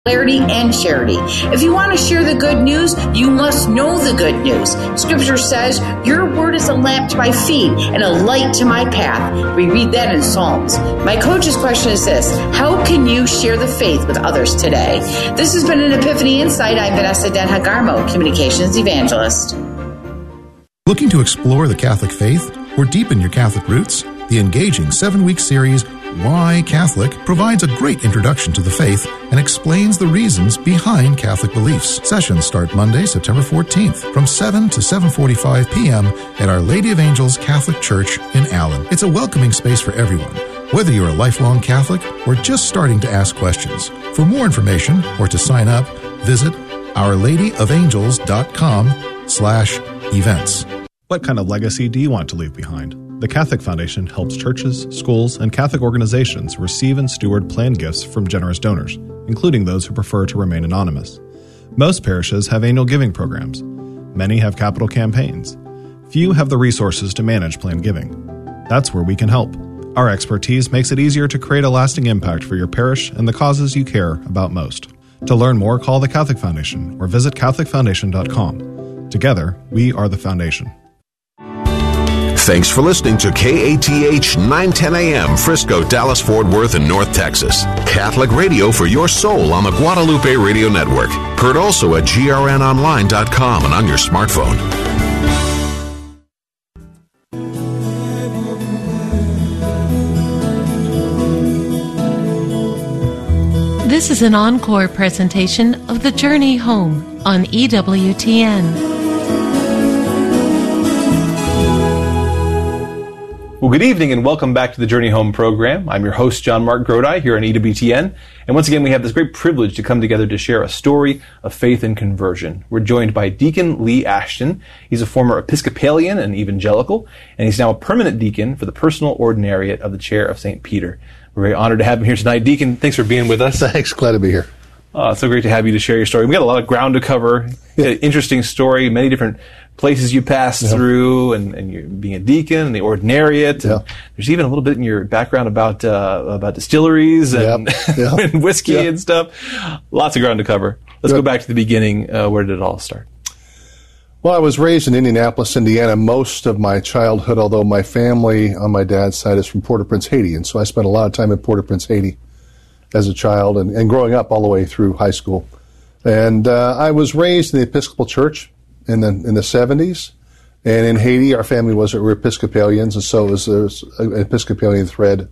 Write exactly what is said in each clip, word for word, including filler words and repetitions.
Clarity and charity. If you want to share the good news, you must know the good news. Scripture says, your word is a lamp to my feet and a light to my path. We read that in Psalms. My coach's question is this: how can you share the faith with others today? This has been an Epiphany Insight. I'm Vanessa Denha-Garmo, Communications Evangelist. Looking to explore the Catholic faith or deepen your Catholic roots? The engaging seven-week series, Why Catholic, provides a great introduction to the faith and explains the reasons behind Catholic beliefs. Sessions start Monday, September fourteenth from seven to seven forty-five p.m. at Our Lady of Angels Catholic Church in Allen. It's a welcoming space for everyone, whether you're a lifelong Catholic or just starting to ask questions. For more information or to sign up, visit ourladyofangels.com slash events. What kind of legacy do you want to leave behind? The Catholic Foundation helps churches, schools, and Catholic organizations receive and steward planned gifts from generous donors, including those who prefer to remain anonymous. Most parishes have annual giving programs. Many have capital campaigns. Few have the resources to manage planned giving. That's where we can help. Our expertise makes it easier to create a lasting impact for your parish and the causes you care about most. To learn more, call the Catholic Foundation or visit catholic foundation dot com. Together, we are the Foundation. Thanks for listening to K A T H nine ten A M, Frisco, Dallas, Fort Worth, and North Texas. Catholic radio for your soul on the Guadalupe Radio Network. Heard also at G R N online dot com and on your smartphone. This is an encore presentation of The Journey Home on E W T N. Well, good evening and welcome back to the Journey Home program. I'm your host, John Mark Grodi, here on E W T N. And once again, we have this great privilege to come together to share a story of faith and conversion. We're joined by Deacon Lee Ashton. He's a former Episcopalian and evangelical, and he's now a permanent deacon for the Personal Ordinariate of the Chair of Saint Peter. We're very honored to have him here tonight. Deacon, thanks for being with us. Thanks. Glad to be here. Uh, it's so great to have you to share your story. We got a lot of ground to cover. An interesting story, many different places you passed yeah. through, and, and you're being a deacon and the ordinariate. And yeah. There's even a little bit in your background about uh, about distilleries and, yep. Yep. and whiskey yep. and stuff. Lots of ground to cover. Let's yep. go back to the beginning. Uh, where did it all start? Well, I was raised in Indianapolis, Indiana, most of my childhood, although my family on my dad's side is from Port-au-Prince, Haiti. And so I spent a lot of time in Port-au-Prince, Haiti as a child and, and growing up all the way through high school. And uh, I was raised in the Episcopal Church in the in the seventies. And in Haiti, our family was we were Episcopalians, and so it was, there was an Episcopalian thread.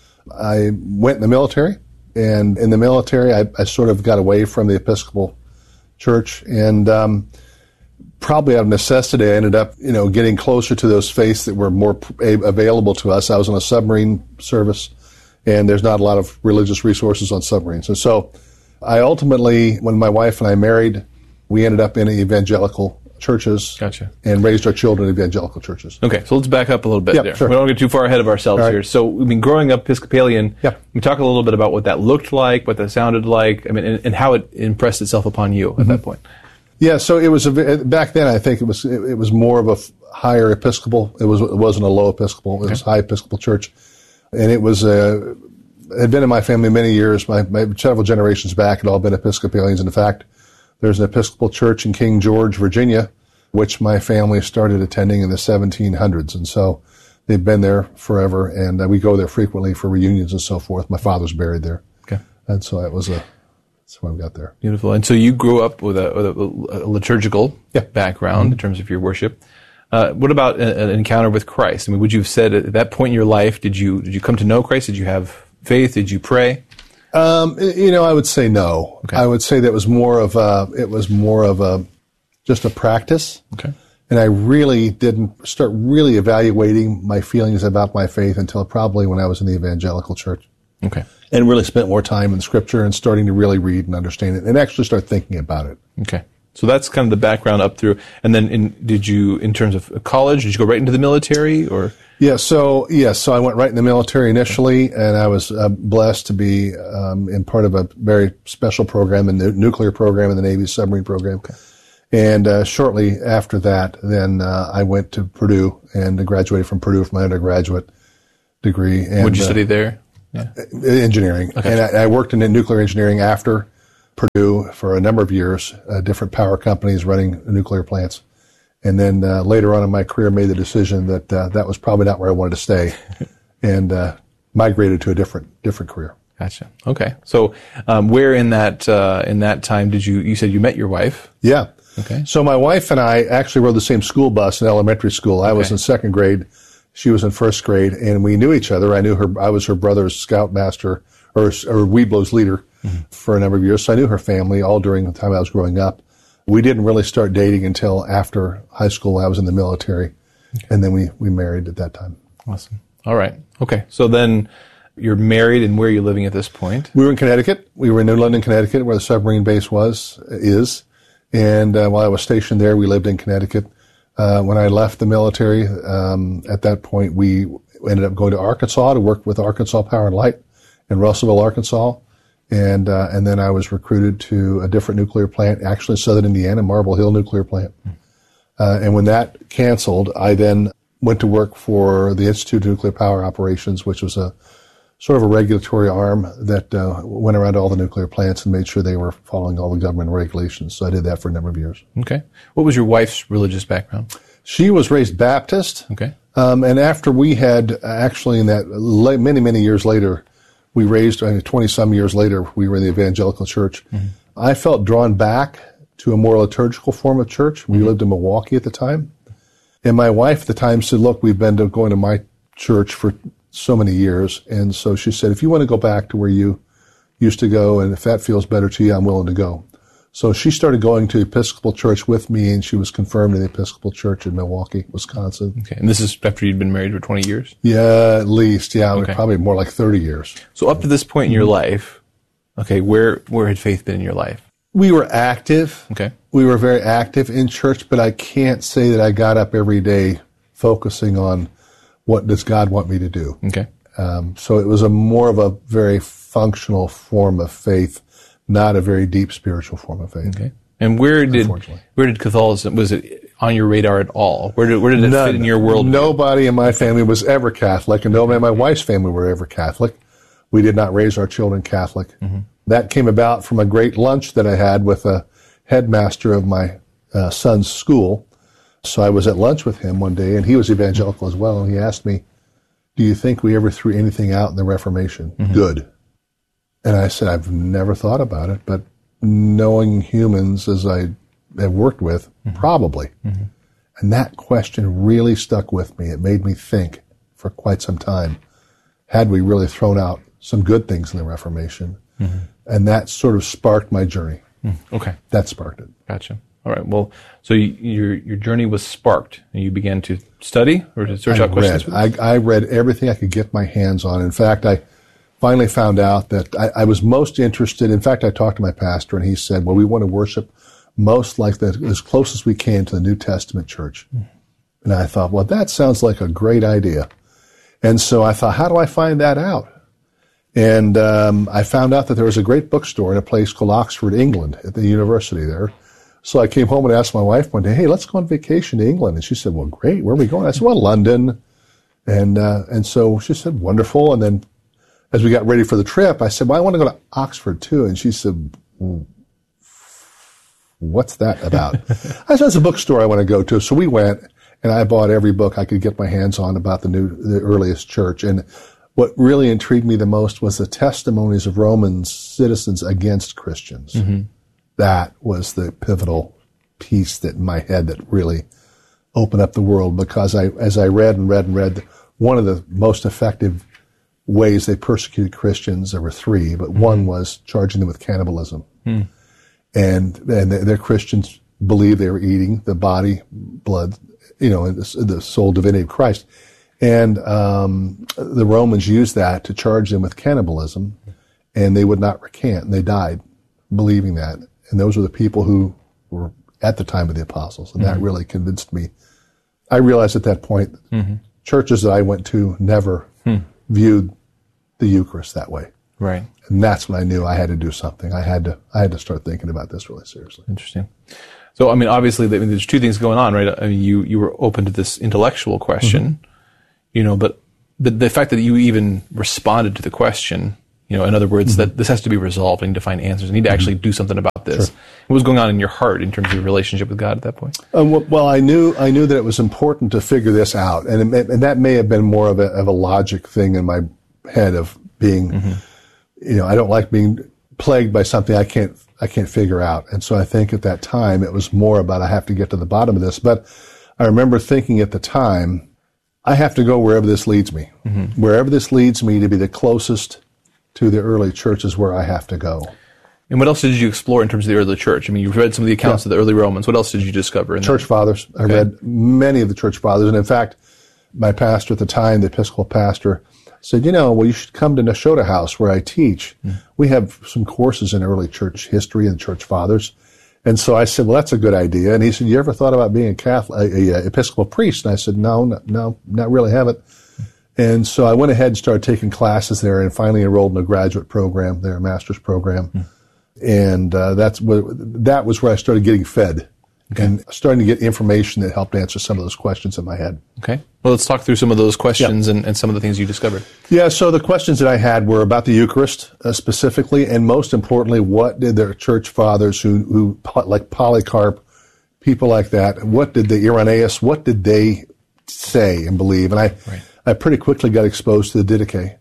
I went in the military, and in the military, I, I sort of got away from the Episcopal Church, and um, probably out of necessity, I ended up, you know, getting closer to those faiths that were more available to us. I was on a submarine service, and there's not a lot of religious resources on submarines. And so I ultimately, when my wife and I married, we ended up in evangelical churches gotcha. and raised our children in evangelical churches. Okay, so let's back up a little bit yep, there. Sure. We don't get too far ahead of ourselves right. here. So, I mean, growing up Episcopalian, yep. we talk a little bit about what that looked like, what that sounded like, I mean, and, and how it impressed itself upon you mm-hmm. at that point. Yeah, so it was a, back then. I think it was it, it was more of a higher Episcopal. It was it wasn't a low Episcopal. It okay. was high Episcopal church, and it was uh, it had been in my family many years. My, my several generations back had all been Episcopalians. In fact, there's an Episcopal church in King George, Virginia, which my family started attending in the seventeen hundreds, and so they've been there forever. And uh, we go there frequently for reunions and so forth. My father's buried there, okay, and so it was a. That's when I got there. Beautiful. And so you grew up with a, with a, a liturgical yeah. background mm-hmm. in terms of your worship. Uh, what about a, an encounter with Christ? I mean, would you have said at that point in your life, did you did you come to know Christ? Did you have faith? Did you pray? Um, you know, I would say no. Okay. I would say that was more of a, it was more of a, just a practice. Okay. And I really didn't start really evaluating my feelings about my faith until probably when I was in the evangelical church. Okay. And really spent more time in Scripture and starting to really read and understand it and actually start thinking about it. Okay. So that's kind of the background up through. And then in, did you, in terms of college, did you go right into the military or? Yeah, so, yes, so I went right in the military initially, okay. and I was uh, blessed to be um, in part of a very special program, in the nuclear program in the Navy's submarine program. Okay. And uh, shortly after that, then uh, I went to Purdue and graduated from Purdue for my undergraduate degree. And, what did you uh, study there? Yeah. Engineering. Okay. And I, I worked in nuclear engineering after Purdue for a number of years, uh, different power companies running nuclear plants. And then uh, later on in my career, made the decision that uh, that was probably not where I wanted to stay, and uh, migrated to a different different career. Gotcha. Okay. So, um, where in that uh, in that time did you? You said you met your wife. Yeah. Okay. So my wife and I actually rode the same school bus in elementary school. I okay. was in second grade, she was in first grade, and we knew each other. I knew her. I was her brother's scoutmaster or or Weeblo's leader mm-hmm. for a number of years. So I knew her family all during the time I was growing up. We didn't really start dating until after high school. I was in the military, okay. and then we, we married at that time. Awesome. All right. Okay. So then you're married, and where are you living at this point? We were in Connecticut. We were in New London, Connecticut, where the submarine base was, is. And uh, while I was stationed there, we lived in Connecticut. Uh, when I left the military, um, at that point, we ended up going to Arkansas to work with Arkansas Power and Light in Russellville, Arkansas. And uh, and then I was recruited to a different nuclear plant, actually in southern Indiana, Marble Hill Nuclear Plant. Uh, and when that canceled, I then went to work for the Institute of Nuclear Power Operations, which was a sort of a regulatory arm that uh, went around to all the nuclear plants and made sure they were following all the government regulations. So I did that for a number of years. Okay. What was your wife's religious background? She was raised Baptist. Okay. Um, and after we had, actually in that, many, many years later, we raised, I mean, twenty-some years later, we were in the evangelical church. Mm-hmm. I felt drawn back to a more liturgical form of church. We mm-hmm. lived in Milwaukee at the time. And my wife at the time said, look, we've been to going to my church for so many years. And so she said, if you want to go back to where you used to go, and if that feels better to you, I'm willing to go. So she started going to Episcopal Church with me, and she was confirmed in the Episcopal Church in Milwaukee, Wisconsin. Okay. And this is after you'd been married for twenty years? Yeah, at least. Yeah, okay. Probably more like thirty years. So up to this point in your life, okay, where where had faith been in your life? We were active. Okay. We were very active in church, but I can't say that I got up every day focusing on what does God want me to do. Okay. Um, so it was a more of a very functional form of faith, not a very deep spiritual form of faith. Okay. And where did where did Catholicism, was it on your radar at all? Where did where did it None. fit in your world? Nobody in my family was ever Catholic, and nobody in my wife's family were ever Catholic. We did not raise our children Catholic. Mm-hmm. That came about from a great lunch that I had with a headmaster of my uh, son's school. So I was at lunch with him one day, and he was evangelical as well, and he asked me, do you think we ever threw anything out in the Reformation? Mm-hmm. Good. And I said, I've never thought about it, but knowing humans as I have worked with, mm-hmm. probably. Mm-hmm. And that question really stuck with me. It made me think for quite some time, had we really thrown out some good things in the Reformation? Mm-hmm. And that sort of sparked my journey. Mm-hmm. Okay. That sparked it. Gotcha. All right. Well, so you, your your journey was sparked, and you began to study or to search I out questions. Read. I, I read everything I could get my hands on. In fact, I finally found out that I, I was most interested. In fact, I talked to my pastor, and he said, "Well, we want to worship most like the as close as we can to the New Testament church." Mm. And I thought, well, that sounds like a great idea. And so I thought, how do I find that out? And um, I found out that there was a great bookstore in a place called Oxford, England, at the university there. So I came home and asked my wife one day, hey, let's go on vacation to England. And she said, well, great. Where are we going? I said, well, London. And uh, and so she said, wonderful. And then as we got ready for the trip, I said, well, I want to go to Oxford too. And she said, what's that about? I said, it's a bookstore I want to go to. So we went, and I bought every book I could get my hands on about the new, the earliest church. And what really intrigued me the most was the testimonies of Roman citizens against Christians. Mm-hmm. That was the pivotal piece that in my head that really opened up the world, because I, as I read and read and read, one of the most effective ways they persecuted Christians, there were three, but mm-hmm. one was charging them with cannibalism. Mm. And, and their Christians believed they were eating the body, blood, you know, the, the soul divinity of Christ. And um, the Romans used that to charge them with cannibalism, and they would not recant, and they died believing that. And those were the people who were at the time of the apostles, and mm-hmm. that really convinced me. I realized at that point, mm-hmm. churches that I went to never hmm. viewed the Eucharist that way. Right. And that's when I knew I had to do something. I had to I had to start thinking about this really seriously. Interesting. So, I mean, obviously, I mean, there's two things going on, right? I mean, you, you were open to this intellectual question, mm-hmm. you know, but the, the fact that you even responded to the question, You know, in other words, Mm-hmm. that this has to be resolved. I need to find answers. I need to actually do something about this. Sure. What was going on in your heart in terms of your relationship with God at that point? Um, w- well, I knew I knew that it was important to figure this out, and it may, and that may have been more of a, of a logic thing in my head of being, mm-hmm. you know, I don't like being plagued by something I can't I can't figure out, and so I think at that time it was more about I have to get to the bottom of this. But I remember thinking at the time, I have to go wherever this leads me, mm-hmm. wherever this leads me to be the closest to the early church is where I have to go. And what else did you explore in terms of the early church? I mean, you've read some of the accounts yeah. of the early Romans. What else did you discover? In church that? fathers. I okay. read many of the church fathers. And in fact, my pastor at the time, the Episcopal pastor, said, you know, well, you should come to Nashotah House where I teach. Mm. We have some courses in early church history and church fathers. And so I said, well, that's a good idea. And he said, you ever thought about being a Catholic, a, a Episcopal priest? And I said, no, no, no, not really, haven't. And so I went ahead and started taking classes there and finally enrolled in a graduate program there, a master's program. Mm. And uh, that's what, that was where I started getting fed okay. and starting to get information that helped answer some of those questions in my head. Okay. Well, let's talk through some of those questions yeah. and, and some of the things you discovered. Yeah, so the questions that I had were about the Eucharist uh, specifically, and most importantly, what did their church fathers who, who like Polycarp, people like that, what did the Irenaeus, what did they say and believe? And I, right. I pretty quickly got exposed to the Didache.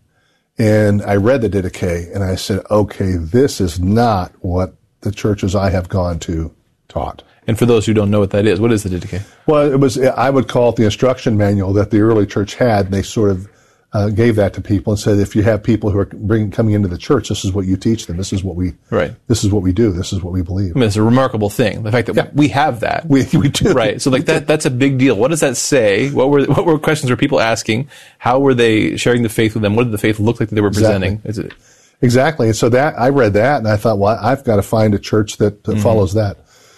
And I read the Didache, and I said, okay, this is not what the churches I have gone to taught. And for those who don't know what that is, what is the Didache? Well, it was, I would call it the instruction manual that the early church had. And they sort of uh, gave that to people and said, if you have people who are bringing, coming into the church, this is what you teach them. This is what we, right. this is what we do. This is what we believe. I mean, it's a remarkable thing. The fact that yeah. we have that. We, we do. Right. So like that, that's a big deal. What does that say? What were, what were questions were people asking? How were they sharing the faith with them? What did the faith look like that they were exactly. presenting? Is it? Exactly. And so that, I read that and I thought, well, I've got to find a church that, that mm-hmm. follows that.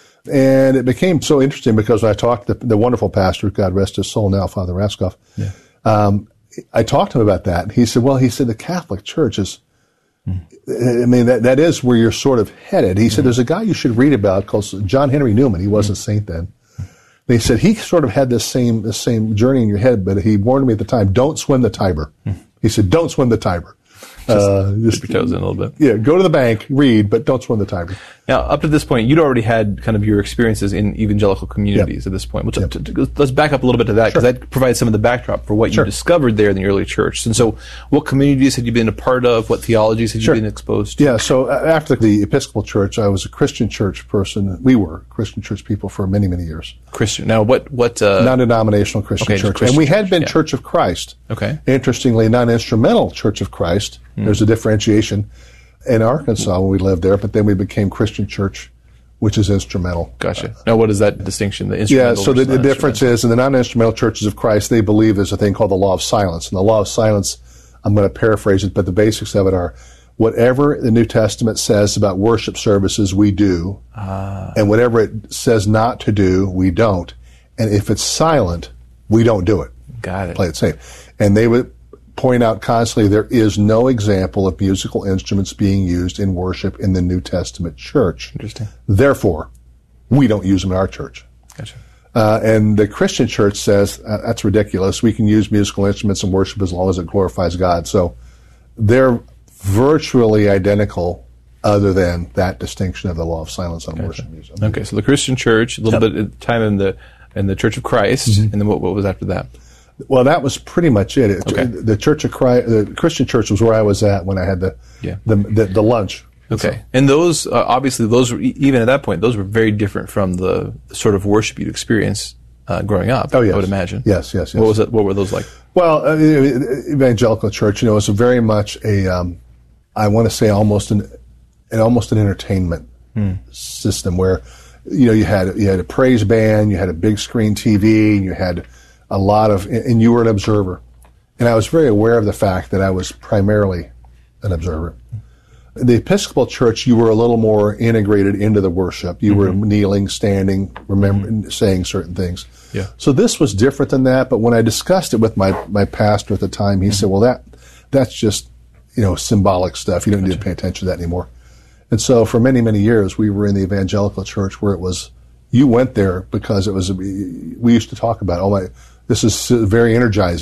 And it became so interesting because when I talked to the, the wonderful pastor, God rest his soul now, Father Raskoff, yeah. um, I talked to him about that. He said, well, he said, the Catholic Church is, mm. I mean, that, that is where you're sort of headed. He mm. said, there's a guy you should read about called John Henry Newman. He was mm. a saint then. Mm. He said, he sort of had this same, this same journey in your head, but he warned me at the time, don't swim the Tiber. Mm. He said, don't swim the Tiber. Just, uh, just dip your toes in a little bit. Yeah, go to the bank, read, but don't swim the Tiber. Now, up to this point, you'd already had kind of your experiences in evangelical communities yep. at this point. Which, yep. to, to, let's back up a little bit to that, because sure. that provides some of the backdrop for what sure. you discovered there in the early church. And so, what communities had you been a part of? What theologies had sure. you been exposed to? Yeah, so uh, after the Episcopal Church, I was a Christian church person. We were Christian church people for many, many years. Christian. Now, what... what uh, non-denominational Christian okay, church. Christian and we had been yeah. Church of Christ. Okay. Interestingly, non-instrumental Church of Christ. Mm. There's a differentiation in Arkansas when we lived there, but then we became Christian Church, which is instrumental. Gotcha. Now, what is that distinction? The instrumental yeah, so the, the difference is in the non-instrumental churches of Christ, they believe there's a thing called the law of silence. And the law of silence, I'm going to paraphrase it, but the basics of it are whatever the New Testament says about worship services, we do. Ah. And whatever it says not to do, we don't. And if it's silent, we don't do it. Got it. Play it safe. And they would point out constantly there is no example of musical instruments being used in worship in the New Testament church. Interesting. Therefore, we don't use them in our church. Gotcha. Uh, and the Christian church says, uh, that's ridiculous. We can use musical instruments in worship as long as it glorifies God. So they're virtually identical other than that distinction of the law of silence on gotcha. Worship music. Okay, so the Christian church, a little yep. bit of time in the in the Church of Christ, mm-hmm. and then what, what was after that? Well, that was pretty much it. it okay. The Church of Christ, the Christian church was where I was at when I had the yeah. the, the, the lunch. Okay, so. And those uh, obviously those were, even at that point, those were very different from the sort of worship you'd experience uh, growing up. Oh yes. I would imagine. Yes, yes, yes. What was it? What were those like? Well, uh, evangelical church, you know, it's very much a um, I want to say almost an, an almost an entertainment hmm. system where you know you had you had a praise band, you had a big screen T V, and you had a lot of, and you were an observer. And I was very aware of the fact that I was primarily an observer. The Episcopal Church, you were a little more integrated into the worship. You mm-hmm. were kneeling, standing, remembering, mm-hmm. saying certain things. Yeah. So this was different than that, but when I discussed it with my, my pastor at the time, he mm-hmm. said, well, that that's just, you know, symbolic stuff. You don't gotcha. Need to pay attention to that anymore. And so for many, many years, we were in the evangelical church where it was, you went there because it was, we used to talk about, oh my, this is very energizing.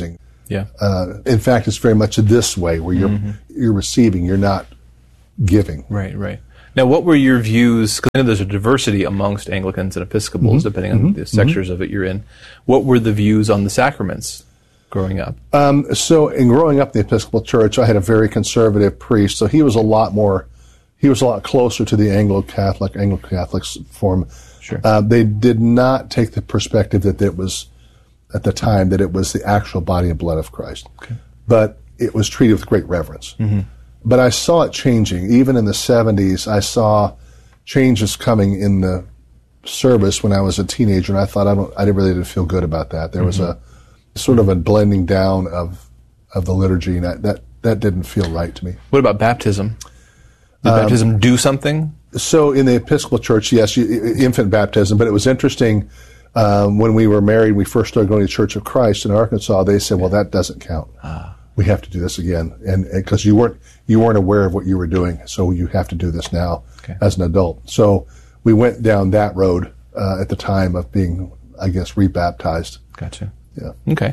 Yeah. Uh, in fact, it's very much this way where you're mm-hmm. you're receiving, you're not giving. Right, right. Now, what were your views? Because I know there's a diversity amongst Anglicans and Episcopals, mm-hmm. depending on mm-hmm. the sectors mm-hmm. of it you're in. What were the views on the sacraments growing up? Um, so, in growing up in the Episcopal Church, I had a very conservative priest, so he was a lot more, he was a lot closer to the Anglo-Catholic, Anglo-Catholic form. Sure. Uh, they did not take the perspective that it was, at the time, that it was the actual body and blood of Christ. Okay. But it was treated with great reverence. Mm-hmm. But I saw it changing. Even in the seventies, I saw changes coming in the service when I was a teenager, and I thought I don't, I really didn't feel good about that. There mm-hmm. was a sort of a blending down of of the liturgy, and that that, that didn't feel right to me. What about baptism? Did um, baptism do something? So in the Episcopal Church, yes, you, infant baptism. But it was interesting um, when we were married. We first started going to Church of Christ in Arkansas. They said, "Well, that doesn't count. Ah. We have to do this again," and because you weren't you weren't aware of what you were doing, so you have to do this now okay. as an adult. So we went down that road uh, at the time of being, I guess, rebaptized. Gotcha. Yeah. Okay.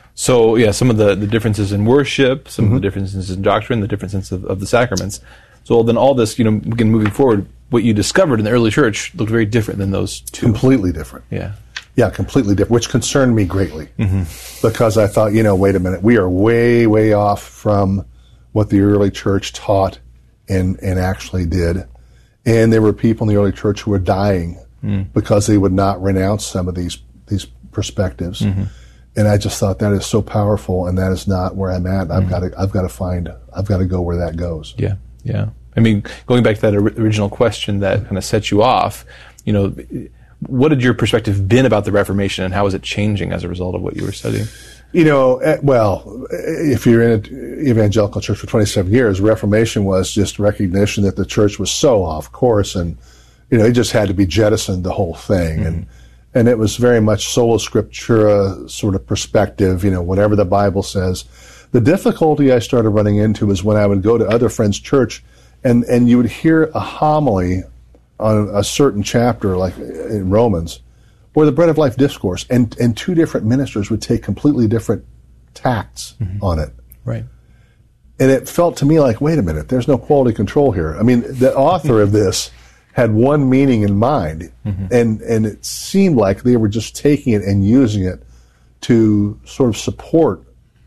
So yeah, some of the, the differences in worship, some mm-hmm. of the differences in doctrine, the differences of, of the sacraments. So then all this, you know, again, moving forward, what you discovered in the early church looked very different than those two. Completely different. Yeah. Yeah, completely different, which concerned me greatly mm-hmm. because I thought, you know, wait a minute, we are way, way off from what the early church taught and, and actually did. And there were people in the early church who were dying mm. because they would not renounce some of these these perspectives. Mm-hmm. And I just thought that is so powerful, and that is not where I'm at. I've mm-hmm. got to, I've got to find, I've got to go where that goes. Yeah, yeah. I mean, going back to that or- original question that kind of set you off, you know, what had your perspective been about the Reformation, and how was it changing as a result of what you were studying? You know, well, if you're in an evangelical church for twenty-seven years, Reformation was just recognition that the church was so off course, and, you know, it just had to be jettisoned, the whole thing. Mm-hmm. And and it was very much sola scriptura sort of perspective, you know, whatever the Bible says. The difficulty I started running into is when I would go to other friends' church, and, and you would hear a homily on a certain chapter, like in Romans, or the Bread of Life discourse, and, and two different ministers would take completely different tacts mm-hmm. on it. Right. And it felt to me like, wait a minute, there's no quality control here. I mean, the author of this had one meaning in mind, mm-hmm. and, and it seemed like they were just taking it and using it to sort of support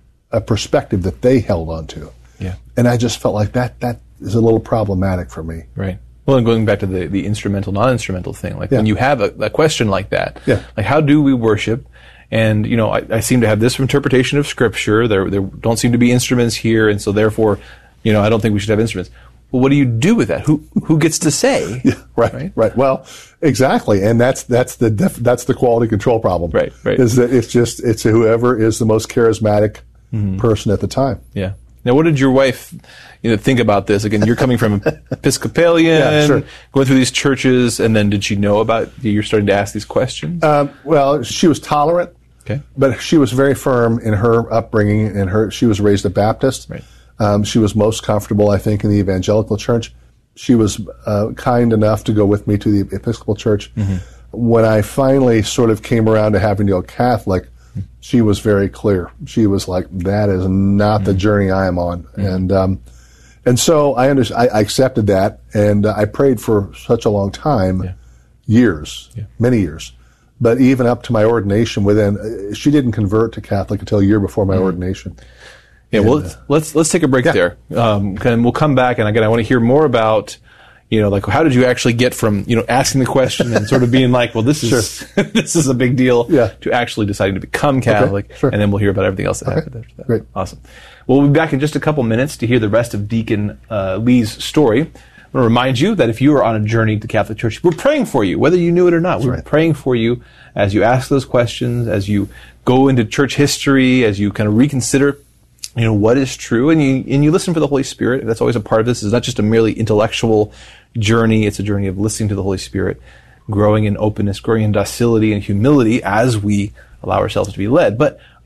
a perspective that they held onto. Yeah. And I just felt like that that is a little problematic for me. Right. Well, and going back to the, the instrumental, non-instrumental thing, like yeah. when you have a, a question like that, yeah. like how do we worship? And, you know, I, I seem to have this interpretation of Scripture. There, there don't seem to be instruments here, and so therefore, you know, I don't think we should have instruments. Well, what do you do with that? Who who gets to say? Yeah, right, right, right. Well, exactly, and that's that's the def, that's the quality control problem. Right, right. Is that it's just it's whoever is the most charismatic mm-hmm. person at the time. Yeah. Now, what did your wife, you know, think about this? Again, you're coming from Episcopalian, yeah, sure. going through these churches, and then did she know about you're starting to ask these questions? Um, well, she was tolerant, okay, but she was very firm in her upbringing. And her, she was raised a Baptist. Right. Um, she was most comfortable, I think, in the evangelical church. She was uh, kind enough to go with me to the Episcopal church. Mm-hmm. When I finally sort of came around to having to go Catholic, she was very clear. She was like, "That is not mm-hmm. the journey I am on," mm-hmm. and um, and so I, under- I I accepted that, and uh, I prayed for such a long time, yeah. years, yeah. many years. But even up to my ordination, within uh, she didn't convert to Catholic until a year before my mm-hmm. ordination. Yeah, and, well, let's, let's let's take a break yeah. there, um, and we'll come back. And again, I want to hear more about, you know, like how did you actually get from, you know, asking the question and sort of being like, well, this is sure. this is a big deal, yeah. to actually deciding to become Catholic, okay, sure. and then we'll hear about everything else that okay. happened after that. Great. Awesome. Well, we'll be back in just a couple minutes to hear the rest of Deacon uh, Lee's story. I want to remind you that if you are on a journey to Catholic Church, we're praying for you, whether you knew it or not. That's we're right. praying for you as you ask those questions, as you go into church history, as you kind of reconsider, you know, what is true, and you and you listen for the Holy Spirit. That's always a part of this. It's not just a merely intellectual journey. It's a journey of listening to the Holy Spirit, growing in openness, growing in docility and humility as we allow ourselves to be led. But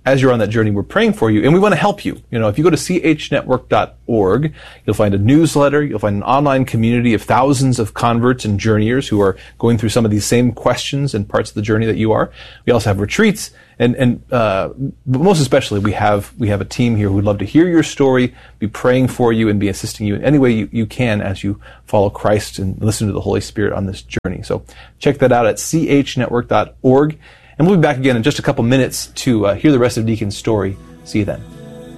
as you're on that journey, we're praying for you, and we want to help you. You know, if you go to c h network dot org, you'll find a newsletter, you'll find an online community of thousands of converts and journeyers who are going through some of these same questions and parts of the journey that you are. We also have retreats, and, and uh, but most especially, we have we have a team here who would love to hear your story, be praying for you, and be assisting you in any way you, you can as you follow Christ and listen to the Holy Spirit on this journey. So check that out at c h network dot org. And we'll be back again in just a couple minutes to uh, hear the rest of Deacon's story. See you then.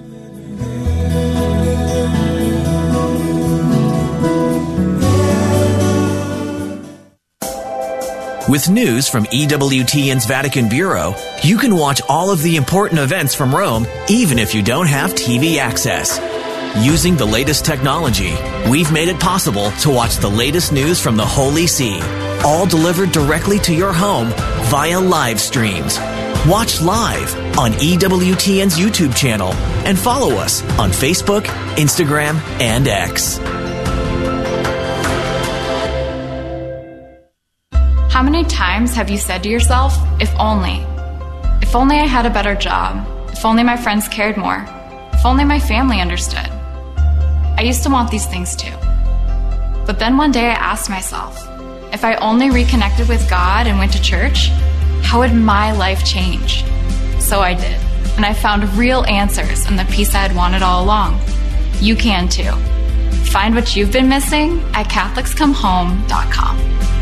With news from E W T N's Vatican Bureau, you can watch all of the important events from Rome, even if you don't have T V access. Using the latest technology, we've made it possible to watch the latest news from the Holy See, all delivered directly to your home via live streams. Watch live on E W T N's YouTube channel and follow us on Facebook, Instagram, and X. How many times have you said to yourself, if only? If only I had a better job. If only my friends cared more. If only my family understood. I used to want these things too. But then one day I asked myself, if I only reconnected with God and went to church, how would my life change? So I did, and I found real answers and the peace I had wanted all along. You can too. Find what you've been missing at catholics come home dot com.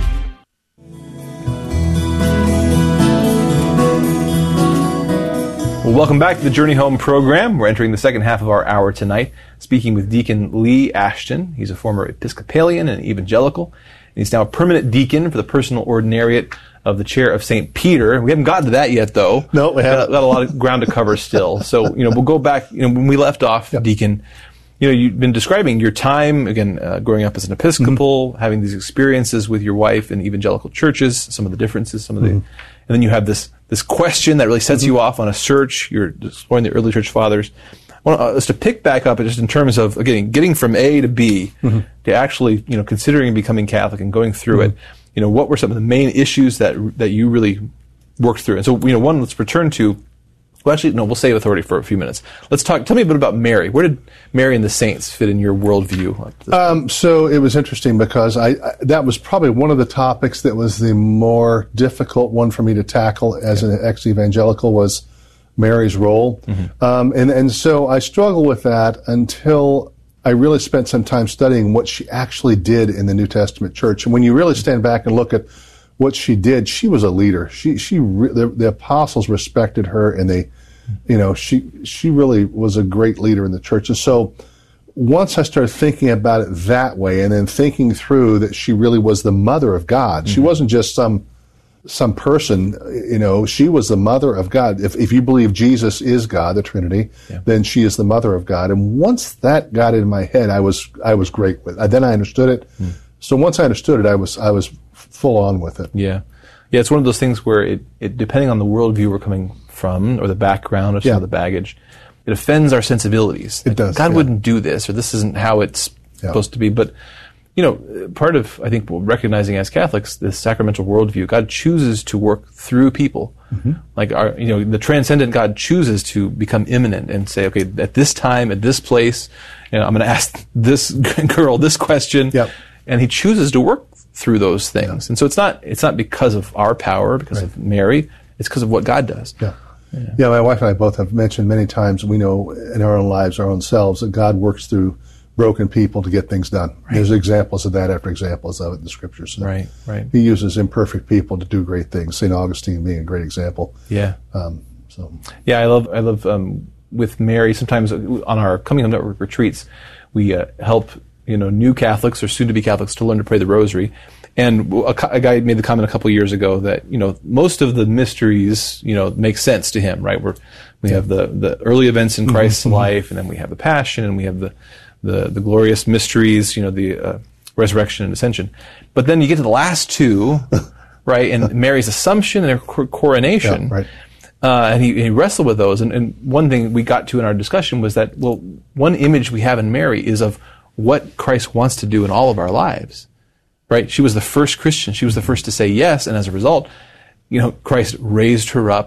Well, welcome back to the Journey Home program. We're entering the second half of our hour tonight, speaking with Deacon Lee Ashton. He's a former Episcopalian and evangelical, and he's now a permanent deacon for the personal ordinariate of the chair of Saint Peter. We haven't gotten to that yet, though. No, we haven't. Got, got a lot of ground to cover still. So, you know, we'll go back. You know, when we left off, yep. Deacon, you know, you've been describing your time, again, uh, growing up as an Episcopal, mm-hmm. having these experiences with your wife in evangelical churches, some of the differences, some of mm-hmm. the, and then you have this this question that really sets mm-hmm. you off on a search. You're exploring the early church fathers. I want us to pick back up just in terms of, again, getting from A to B mm-hmm. to actually, you know, considering becoming Catholic and going through mm-hmm. it. You know, what were some of the main issues that that you really worked through? And so, you know, one, let's return to, well, actually, no, we'll save authority for a few minutes. Let's talk, tell me a bit about Mary. Where did Mary and the saints fit in your worldview? Um, so it was interesting because I, I that was probably one of the topics that was the more difficult one for me to tackle as an ex-evangelical was Mary's role. Mm-hmm. Um, and, and so I struggled with that until I really spent some time studying what she actually did in the New Testament church. And when you really stand back and look at what she did, she was a leader. She, she, re- the, the apostles respected her, and they, you know, she, she really was a great leader in the church. And so, once I started thinking about it that way, and then thinking through that she really was the mother of God, mm-hmm. she wasn't just some, some person. You know, she was the mother of God. If, if you believe Jesus is God, the Trinity, yeah. then she is the mother of God. And once that got in my head, I was, I was great with it. Then I understood it. Mm. So once I understood it, I was, I was full on with it. Yeah. Yeah, it's one of those things where it, it depending on the worldview we're coming from, or the background, or some yeah. of the baggage, it offends our sensibilities. It like, does. God yeah. wouldn't do this, or this isn't how it's yeah. supposed to be. But, you know, part of, I think, recognizing as Catholics, this sacramental worldview, God chooses to work through people. Mm-hmm. Like, our, you know, the transcendent God chooses to become immanent and say, okay, at this time, at this place, you know, I'm going to ask this girl this question. Yep. And he chooses to work through those things. Yeah. And so it's not it's not because of our power, because right. of Mary, it's because of what God does. Yeah. yeah. Yeah, my wife and I both have mentioned many times, we know in our own lives, our own selves, that God works through broken people to get things done. Right. There's examples of that after examples of it in the scriptures. So right, right. He uses imperfect people to do great things. Saint Augustine being a great example. Yeah. Um, so. Yeah, I love I love um, with Mary. Sometimes on our Coming Home Network retreats, we uh, help you know new Catholics or soon to be Catholics to learn to pray the Rosary. And a, a guy made the comment a couple of years ago that you know most of the mysteries you know make sense to him. Right, We're, we have the the early events in Christ's mm-hmm. life, and then we have the Passion, and we have the the, the glorious mysteries. You know, the uh, resurrection and ascension. But then you get to the last two, right? And Mary's Assumption and her coronation. Yeah, right. Uh, and he, he wrestled with those. And, and one thing we got to in our discussion was that, well, one image we have in Mary is of what Christ wants to do in all of our lives, right? She was the first Christian. She was the first to say yes. And as a result, you know, Christ raised her up.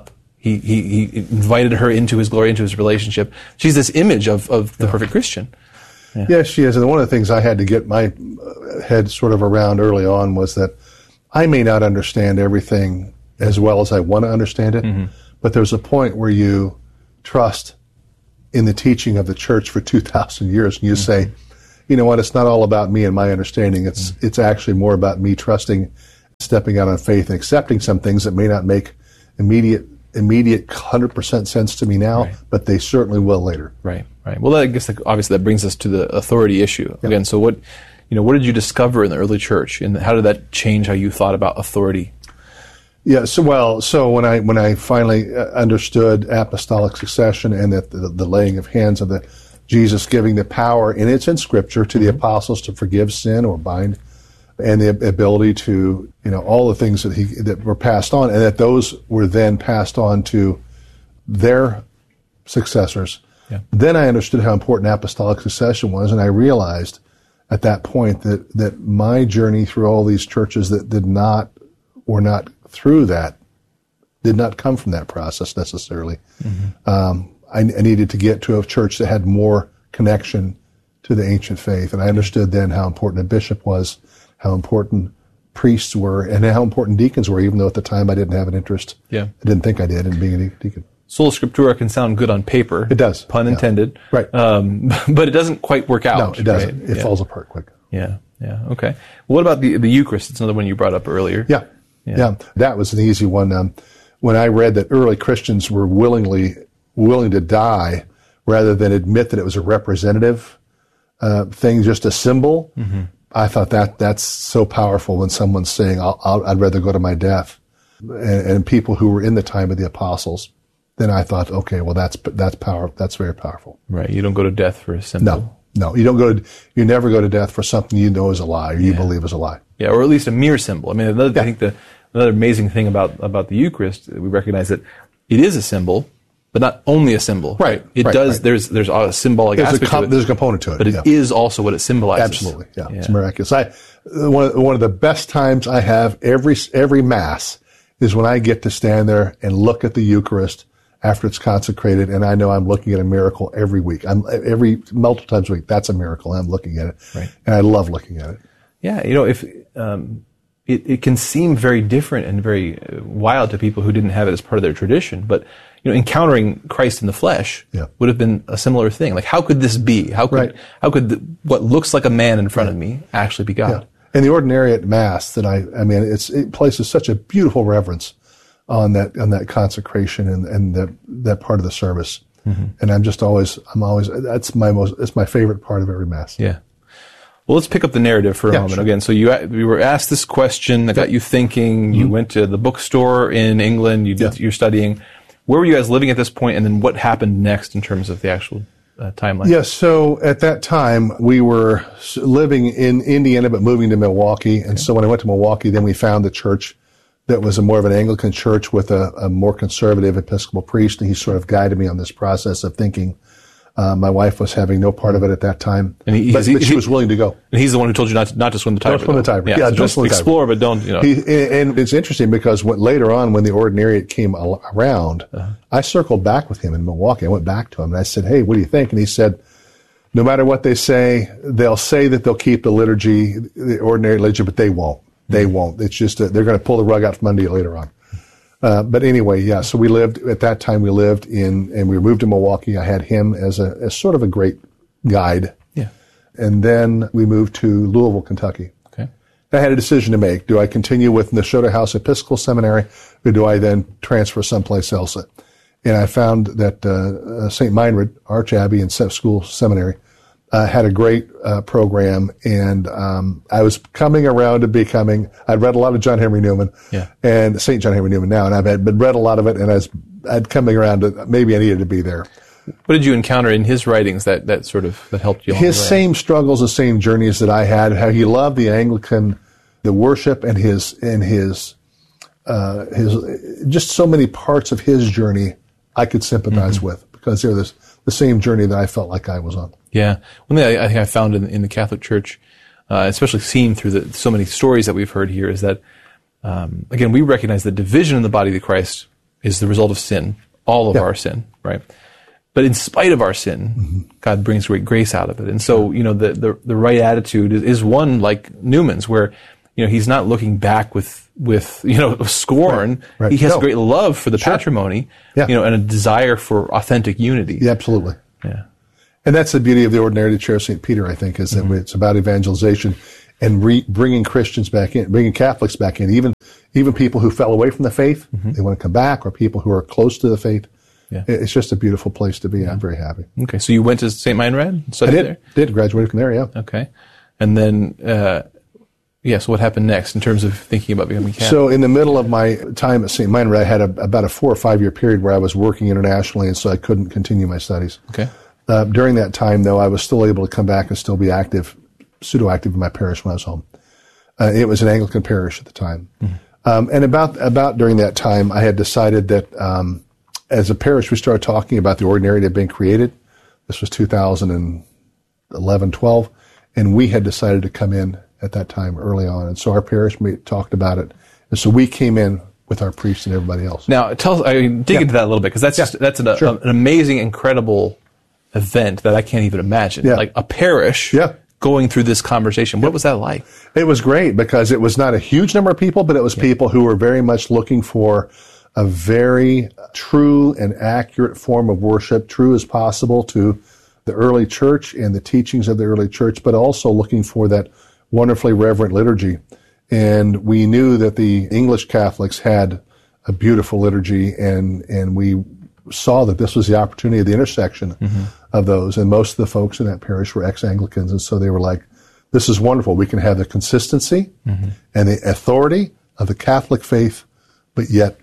He, he he invited her into his glory, into his relationship. She's this image of, of the yeah. perfect Christian. Yeah. Yes, she is. And one of the things I had to get my head sort of around early on was that I may not understand everything as well as I want to understand it, mm-hmm. but there's a point where you trust in the teaching of the church for two thousand years, and you mm-hmm. say, you know what, it's not all about me and my understanding. It's mm-hmm. it's actually more about me trusting, stepping out on faith, and accepting some things that may not make immediate immediate one hundred percent sense to me now, right. but they certainly will later. Right, right. Well, I guess obviously that brings us to the authority issue. Yeah. Again, so what, you know, what did you discover in the early church, and how did that change how you thought about authority? Yeah, so well, so when I when I finally understood apostolic succession and that the, the laying of hands of the Jesus giving the power, and it's in Scripture, to mm-hmm. the apostles to forgive sin or bind, and the ability to, you know, all the things that he that were passed on, and that those were then passed on to their successors. Yeah. Then I understood how important apostolic succession was, and I realized at that point that that my journey through all these churches that did not were not through that did not come from that process necessarily. Mm-hmm. Um, I, I needed to get to a church that had more connection to the ancient faith, and I understood then how important a bishop was, how important priests were, and how important deacons were, even though at the time I didn't have an interest. Yeah. I didn't think I did in being a deacon. Sola Scriptura can sound good on paper. It does. Pun yeah. intended. Right. Um, but it doesn't quite work out. No, it doesn't. Right? It yeah. falls apart quick. Yeah, yeah, okay. Well, what about the the Eucharist? It's another one you brought up earlier. Yeah, yeah. yeah. That was an easy one. Um, when I read that early Christians were willingly willing to die rather than admit that it was a representative uh, thing, just a symbol, mm-hmm. I thought that that's so powerful when someone's saying, I'll, I'll, I'd rather go to my death. And, and people who were in the time of the apostles, then I thought, okay, well, that's that's power. That's very powerful. Right. You don't go to death for a symbol. No, no. You don't go to, you never go to death for something you know is a lie or you yeah. believe is a lie. Yeah, or at least a mere symbol. I mean, another, yeah. I think the another amazing thing about, about the Eucharist, we recognize that it is a symbol, but not only a symbol. Right. It right, does, right. there's there's a symbolic there's aspect a com- to it. There's a component to it. But it yeah. is also what it symbolizes. Absolutely. Yeah, yeah. It's miraculous. I, one, of, one of the best times I have every every Mass is when I get to stand there and look at the Eucharist after it's consecrated, and I know I'm looking at a miracle every week. I'm every multiple times a week. That's a miracle. I'm looking at it, right. and I love looking at it. Yeah, you know, if um, it, it can seem very different and very wild to people who didn't have it as part of their tradition, but you know, encountering Christ in the flesh yeah. would have been a similar thing. Like, how could this be? How could right. how could the, what looks like a man in front right. of me actually be God? Yeah. And the ordinariate Mass that I, I mean, it's, it places such a beautiful reverence on that, on that consecration and, and that, that part of the service. Mm-hmm. And I'm just always, I'm always, that's my most, it's my favorite part of every Mass. Yeah. Well, let's pick up the narrative for a yeah, moment. Sure. Again, so you, you were asked this question that got you thinking. Mm-hmm. You went to the bookstore in England. You did, yeah. you're studying. Where were you guys living at this point? And then what happened next in terms of the actual uh, timeline? Yes. Yeah, so at that time, we were living in Indiana, but moving to Milwaukee. And okay. so when I went to Milwaukee, then we found the church that was a more of an Anglican church with a, a more conservative Episcopal priest. And he sort of guided me on this process of thinking. Uh, my wife was having no part of it at that time, and he, but, he, but she he, was willing to go. And he's the one who told you not to, not to swim the Tiber. Don't swim the Tiber. Yeah, yeah so don't swim the Tiber. Explore, but don't, you know. He, and it's interesting because when, later on, when the ordinariate came around, uh-huh. I circled back with him in Milwaukee. I went back to him and I said, "Hey, what do you think?" And he said, "No matter what they say, they'll say that they'll keep the liturgy, the ordinary liturgy, but they won't. They mm-hmm. won't. It's just a, they're going to pull the rug out from under you later on." Uh, but anyway, yeah, so we lived, at that time we lived in, and we moved to Milwaukee. I had him as a, as sort of a great guide. Yeah. And then we moved to Louisville, Kentucky. Okay. I had a decision to make. Do I continue with Nashotah House Episcopal Seminary, or do I then transfer someplace else? And I found that, uh, Saint Meinrad, Arch Abbey and School Seminary, Uh, had a great uh, program, and um, I was coming around to becoming. I'd read a lot of John Henry Newman, yeah. and Saint John Henry Newman now, and I've had been read a lot of it, and I was, I'd coming around to maybe I needed to be there. What did you encounter in his writings that, that sort of that helped you? His same struggles, the same journeys that I had. How he loved the Anglican, the worship, and his and his uh, his just so many parts of his journey I could sympathize mm-hmm. with because they're this, the same journey that I felt like I was on. Yeah. One thing I, I think I found in, in the Catholic Church, uh, especially seen through the, so many stories that we've heard here, is that, um, again, we recognize the division in the body of Christ is the result of sin, all of Yeah. our sin, right? But in spite of our sin, mm-hmm. God brings great grace out of it. And so, you know, the, the, the right attitude is, is one like Newman's, where, you know, he's not looking back with, with, you know, scorn. Right. Right. He has No. a great love for the Sure. patrimony, Yeah. you know, and a desire for authentic unity. Yeah, absolutely. Yeah. And that's the beauty of the Ordinary Chair of Saint Peter, I think, is that mm-hmm. it's about evangelization and re- bringing Christians back in, bringing Catholics back in, even even people who fell away from the faith, mm-hmm. they want to come back, or people who are close to the faith. Yeah. It's just a beautiful place to be. Yeah. I'm very happy. Okay, so you went to Saint Meinrad? I did. There? Did graduated from there. Yeah. Okay, and then uh, yeah. So what happened next in terms of thinking about becoming Catholic? So in the middle of my time at Saint Meinrad, I had a, about a four or five year period where I was working internationally, and so I couldn't continue my studies. Okay. Uh, during that time, though, I was still able to come back and still be active, pseudo active in my parish when I was home. Uh, it was an Anglican parish at the time. Mm-hmm. Um, and about, about during that time, I had decided that, um, as a parish, we started talking about the ordinary that had been created. This was two thousand eleven, twelve, and we had decided to come in at that time early on. And so our parish talked about it. And so we came in with our priests and everybody else. Now, tell us, I mean, dig yeah. into that a little bit, because that's yeah. just, that's an, sure. a, an amazing, incredible event that I can't even imagine. Yeah. Like a parish yeah. going through this conversation. What was that like? It was great, because it was not a huge number of people, but it was yeah. people who were very much looking for a very true and accurate form of worship, true as possible to the early church and the teachings of the early church, but also looking for that wonderfully reverent liturgy. And we knew that the English Catholics had a beautiful liturgy, and, and we saw that this was the opportunity of the intersection mm-hmm. of those. And most of the folks in that parish were ex-Anglicans, and so they were like, this is wonderful. We can have the consistency mm-hmm. and the authority of the Catholic faith, but yet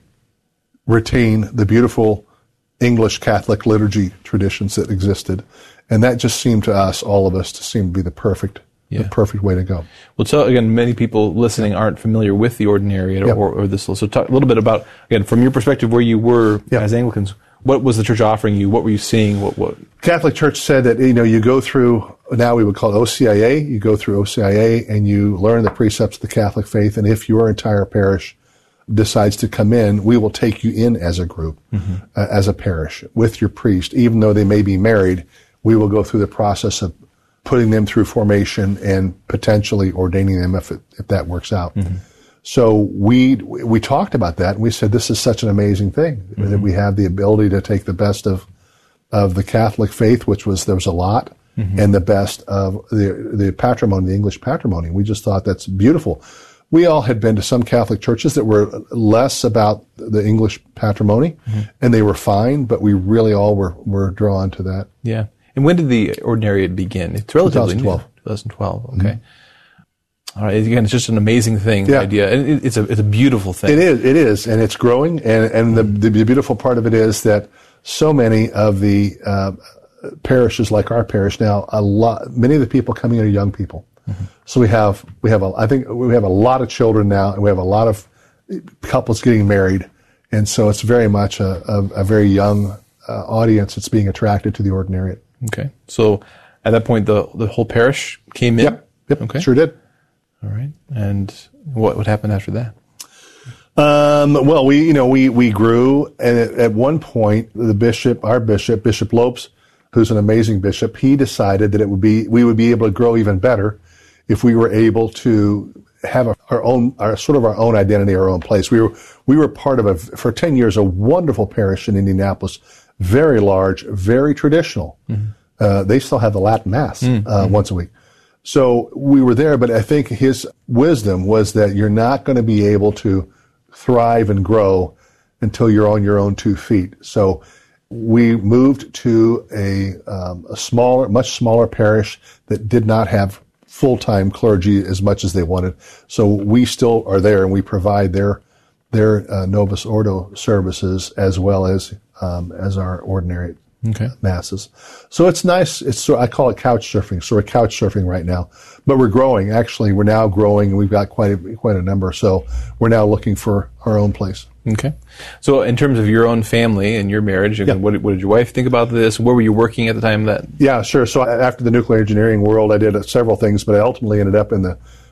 retain the beautiful English Catholic liturgy traditions that existed. And that just seemed to us, all of us, to seem to be the perfect yeah. the perfect way to go. Well, tell, again, many people listening aren't familiar with the Ordinariate or, yep. or, or this. So talk a little bit about, again, from your perspective, where you were yep. as Anglicans, what was the church offering you? What were you seeing? What, what? Catholic Church said that, you know, you go through, now we would call it O C I A, you go through O C I A and you learn the precepts of the Catholic faith, and if your entire parish decides to come in, we will take you in as a group, mm-hmm. uh, as a parish, with your priest. Even though they may be married, we will go through the process of putting them through formation and potentially ordaining them if it, if that works out. Mm-hmm. So we we talked about that, and we said this is such an amazing thing mm-hmm. that we have the ability to take the best of of the Catholic faith, which was there was a lot, mm-hmm. and the best of the the patrimony, the English patrimony. We just thought that's beautiful. We all had been to some Catholic churches that were less about the English patrimony, mm-hmm. and they were fine, but we really all were were drawn to that. Yeah. And when did the Ordinariate begin? It's relatively twenty twelve. new. twenty twelve. Okay. Mm-hmm. All right. Again, it's just an amazing thing. Yeah. The idea, and it, it's a it's a beautiful thing. It is. It is, and it's growing. And and the the beautiful part of it is that so many of the uh, parishes, like our parish now, a lot, many of the people coming in are young people. Mm-hmm. So we have we have a I think we have a lot of children now, and we have a lot of couples getting married, and so it's very much a a, a very young uh, audience that's being attracted to the Ordinariate. Okay. So at that point, the the whole parish came in? Yep. Yep. Okay. Sure did. All right. And what what happened after that? Um, well, we, you know, we, we grew, and at, at one point, the bishop, our bishop, Bishop Lopes, who's an amazing bishop, he decided that it would be, we would be able to grow even better if we were able to have a, our own, our sort of our own identity, our own place. We were, we were part of a, for ten years, a wonderful parish in Indianapolis, very large, very traditional. Mm-hmm. Uh, they still have the Latin Mass, mm-hmm. uh, once a week. So we were there, but I think his wisdom was that you're not going to be able to thrive and grow until you're on your own two feet. So we moved to a, um, a smaller, much smaller parish that did not have full-time clergy as much as they wanted. So we still are there, and we provide their their uh, Novus Ordo services as well as um, as our ordinary okay. masses. So it's nice. It's so I call it couch surfing. So we're couch surfing right now, but we're growing. Actually, we're now growing, and we've got quite a, quite a number. So we're now looking for our own place. Okay. So in terms of your own family and your marriage, yeah. what, what did your wife think about this? Where were you working at the time that? Yeah, sure. So after the nuclear engineering world, I did several things, but I ultimately ended up in the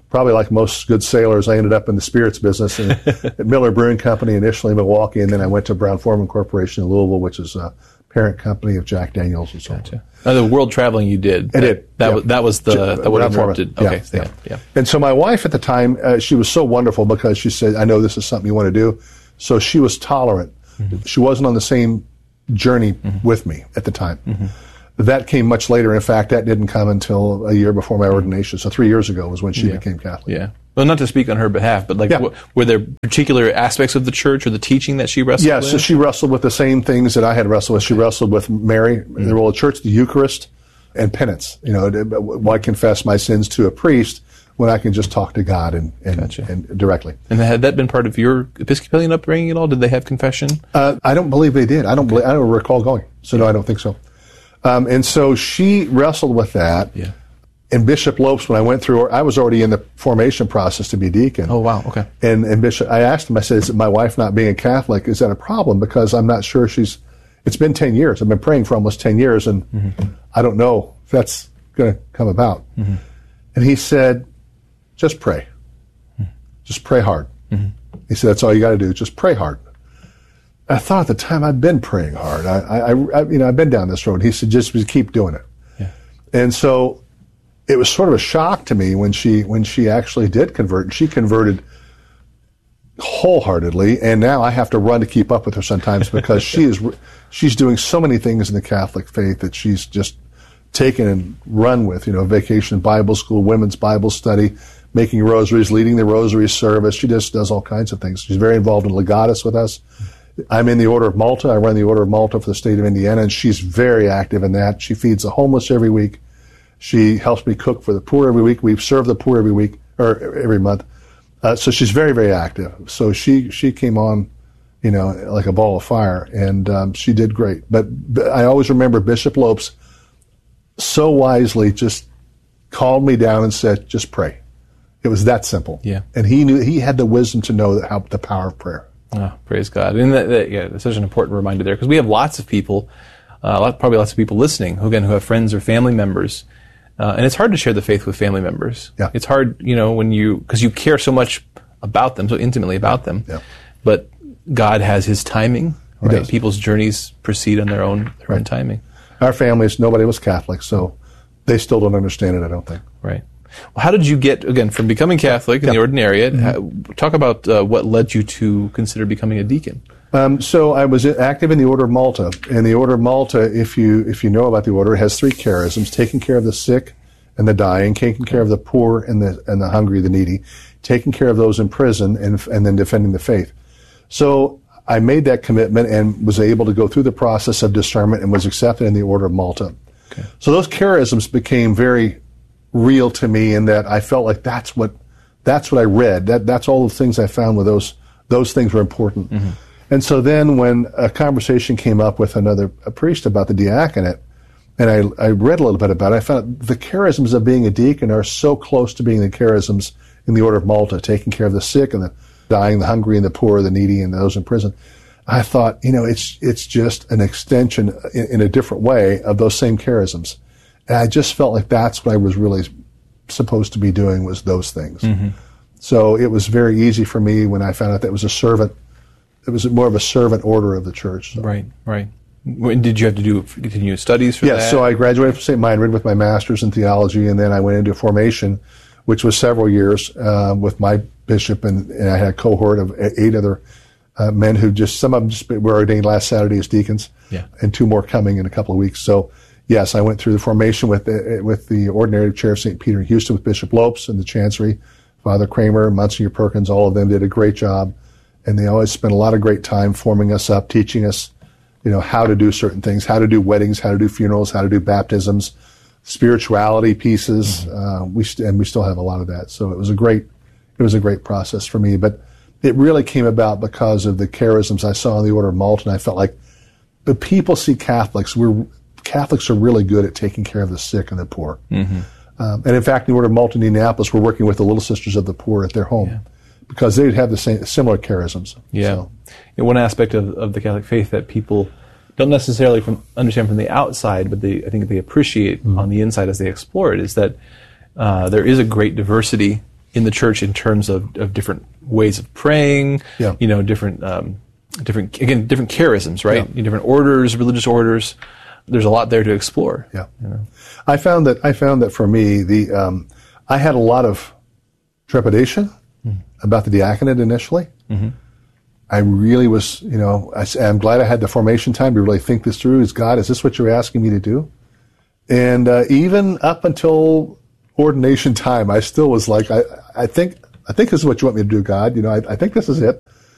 probably like most good sailors, I ended up in the spirits business and at Miller Brewing Company, initially in Milwaukee, and then I went to Brown-Forman Corporation in Louisville, which is a parent company of Jack Daniels and so on. Gotcha. Now, the world traveling you did. I did. That, yeah. was, that was the that would have interrupted. Yeah, okay. yeah. Yeah. yeah. And so my wife at the time, uh, she was so wonderful because she said, I know this is something you want to do. So she was tolerant. Mm-hmm. She wasn't on the same journey mm-hmm. with me at the time. Mm-hmm. That came much later. In fact, that didn't come until a year before my ordination. So three years ago was when she yeah. became Catholic. Yeah. Well, not to speak on her behalf, but like, yeah. w- were there particular aspects of the church or the teaching that she wrestled yeah, with? Yeah, so she wrestled with the same things that I had wrestled with. She wrestled with Mary, mm-hmm. the role of church, the Eucharist, and penance. You know, why confess my sins to a priest when I can just talk to God and, and, gotcha. and directly. And had that been part of your Episcopalian upbringing at all? Did they have confession? Uh, I don't believe they did. I don't. Believe, I don't recall going. So no, I don't think so. Um, and so she wrestled with that. Yeah. And Bishop Lopes, when I went through, I was already in the formation process to be deacon. Oh, wow. Okay. And, and Bishop, I asked him, I said, is my wife not being a Catholic, is that a problem? Because I'm not sure she's, it's been ten years. I've been praying for almost ten years, and mm-hmm. I don't know if that's going to come about. Mm-hmm. And he said, just pray. Mm-hmm. Just pray hard. Mm-hmm. He said, that's all you got to do, just pray hard. I thought at the time, I've been praying hard. I, I, I, you know, I've been down this road. He said, just keep doing it. Yeah. And so it was sort of a shock to me when she when she actually did convert. And she converted wholeheartedly, and now I have to run to keep up with her sometimes because she is she's doing so many things in the Catholic faith that she's just taken and run with. You know, vacation Bible school, women's Bible study, making rosaries, leading the rosary service. She just does all kinds of things. She's very involved in Legatus with us. I'm in the Order of Malta. I run the Order of Malta for the state of Indiana, and she's very active in that. She feeds the homeless every week. She helps me cook for the poor every week. We serve the poor every week or every month. Uh, so she's very, very active. So she she came on, you know, like a ball of fire, and um, she did great. But, but I always remember Bishop Lopes so wisely just called me down and said, "Just pray." It was that simple. Yeah. And he knew he had the wisdom to know how the power of prayer. Oh, praise God. And that, that, yeah, that's such an important reminder there, because we have lots of people, uh, lot, probably lots of people listening who, again, who have friends or family members, uh, and it's hard to share the faith with family members. Yeah. It's hard, you know, when you, because you care so much about them, so intimately about them. Yeah. But God has His timing, right? does. People's journeys proceed on their own, their Right. own timing. Our families, nobody was Catholic, so they still don't understand it, I don't think. Right. Well, how did you get, again, from becoming Catholic in Yeah. the ordinariate, Mm-hmm. how, talk about uh, what led you to consider becoming a deacon? Um, so I was active in the Order of Malta, and the Order of Malta, if you if you know about the order, has three charisms: taking care of the sick and the dying, taking care of the poor and the and the hungry, the needy, taking care of those in prison, and and then defending the faith. So I made that commitment and was able to go through the process of discernment and was accepted in the Order of Malta. Okay. So those charisms became very real to me in that I felt like that's what that's what I read. That that's all the things I found with those those things were important. Mm-hmm. And so then when a conversation came up with another a priest about the diaconate, and I, I read a little bit about it, I found the charisms of being a deacon are so close to being the charisms in the Order of Malta, taking care of the sick and the dying, the hungry and the poor, the needy and those in prison. I thought, you know, it's it's just an extension in, in a different way of those same charisms. And I just felt like that's what I was really supposed to be doing, was those things. Mm-hmm. So it was very easy for me when I found out that it was a servant. It was more of a servant order of the church. So. Right, right. When did you have to do continuous studies for yeah, that? Yeah, so I graduated from Saint Meinrad with my master's in theology, and then I went into formation, which was several years uh, with my bishop, and, and I had a cohort of eight other uh, men who just, some of them just were ordained last Saturday as deacons, yeah. and two more coming in a couple of weeks. So yes, I went through the formation with the, with the ordinary chair of Saint Peter in Houston with Bishop Lopes and the Chancery, Father Kramer, Monsignor Perkins. All of them did a great job, and they always spent a lot of great time forming us up, teaching us, you know, how to do certain things, how to do weddings, how to do funerals, how to do baptisms, spirituality pieces. Mm-hmm. Uh, we st- and we still have a lot of that. So it was a great, it was a great process for me. But it really came about because of the charisms I saw in the Order of Malta, and I felt like the people see Catholics. We're Catholics are really good at taking care of the sick and the poor. Mm-hmm. Um, and in fact, in the Order of Malta in Indianapolis, we're working with the Little Sisters of the Poor at their home. Yeah. Because they have the same similar charisms. Yeah. So. yeah. One aspect of, of the Catholic faith that people don't necessarily from, understand from the outside, but they, I think they appreciate mm-hmm. on the inside as they explore it, is that uh, there is a great diversity in the church in terms of, of different ways of praying, yeah. you know, different, um, different, again, different charisms, right? Yeah. Different orders, religious orders. There's a lot there to explore. Yeah. You know? I found that, I found that for me, the, um, I had a lot of trepidation mm-hmm. about the diaconate initially. Mm-hmm. I really was, you know, I, I'm glad I had the formation time to really think this through. Is God, is this what you're asking me to do? And uh, even up until ordination time, I still was like, I, I think, I think this is what you want me to do, God. You know, I, I think this is it.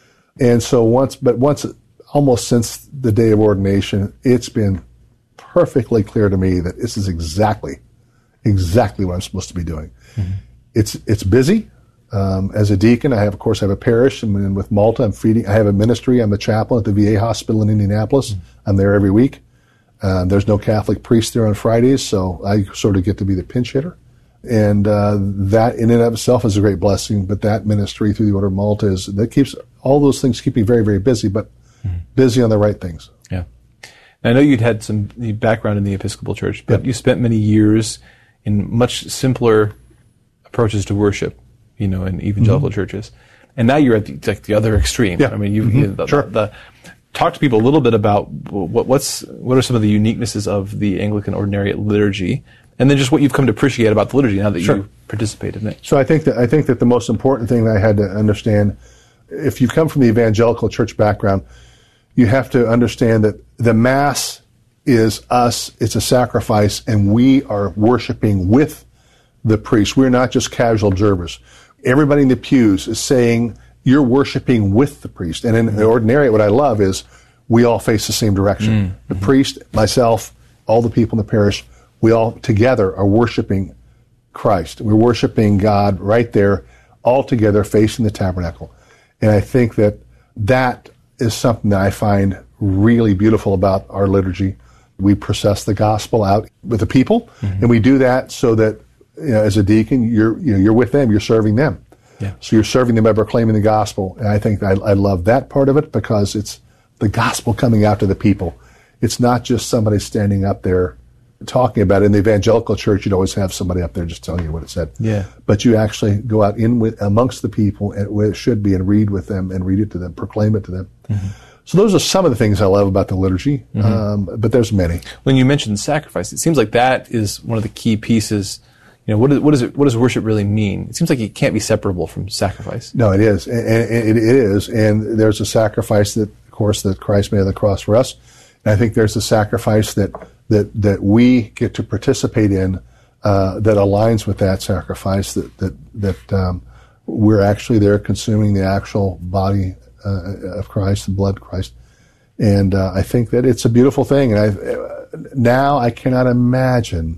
And so once, but once, almost since the day of ordination, it's been perfectly clear to me that this is exactly, exactly what I'm supposed to be doing. Mm-hmm. It's it's busy. Um, as a deacon, I have, of course, I have a parish, and with Malta, I'm feeding. I have a ministry. I'm a chaplain at the V A hospital in Indianapolis. Mm-hmm. I'm there every week. Uh, there's no Catholic priest there on Fridays, so I sort of get to be the pinch hitter. And uh, that in and of itself is a great blessing, but that ministry through the Order of Malta is, that keeps all those things keep me very, very busy, but mm-hmm. busy on the right things. Yeah. I know you'd had some background in the Episcopal Church, but yep. you spent many years in much simpler approaches to worship, you know, in evangelical mm-hmm. churches. And now you're at the, like the other extreme. Yeah. I mean, you, mm-hmm. you the, sure. the, the talk to people a little bit about what, what's what are some of the uniquenesses of the Anglican Ordinariate liturgy, and then just what you've come to appreciate about the liturgy now that sure. you participate in it. So I think that I think that the most important thing that I had to understand, if you come from the evangelical church background, you have to understand that the Mass is us, it's a sacrifice, and we are worshiping with the priest. We're not just casual observers. Everybody in the pews is saying, you're worshiping with the priest. And in mm-hmm. the ordinariate, what I love is we all face the same direction. Mm-hmm. The priest, myself, all the people in the parish, we all together are worshiping Christ. We're worshiping God right there, all together facing the tabernacle. And I think that that is something that I find really beautiful about our liturgy. We process the gospel out with the people, mm-hmm. and we do that so that, you know, as a deacon, you're you know, you're with them, you're serving them. Yeah. So you're serving them by proclaiming the gospel. And I think I, I love that part of it because it's the gospel coming out to the people. It's not just somebody standing up there talking about it. In the evangelical church, you'd always have somebody up there just telling you what it said. Yeah. But you actually go out in with amongst the people and where it should be and read with them and read it to them, proclaim it to them. Mm-hmm. So those are some of the things I love about the liturgy, mm-hmm. um, but there's many. When you mentioned sacrifice, it seems like that is one of the key pieces. You know, what, is, what, is it, what does worship really mean? It seems like it can't be separable from sacrifice. No, it is. And, and it, it is. And there's a sacrifice that, of course, that Christ made on the cross for us. And I think there's a sacrifice that, that, that we get to participate in uh, that aligns with that sacrifice, that, that, that um, we're actually there consuming the actual body uh, of Christ, the blood of Christ. And uh, I think that it's a beautiful thing. And I, uh, now I cannot imagine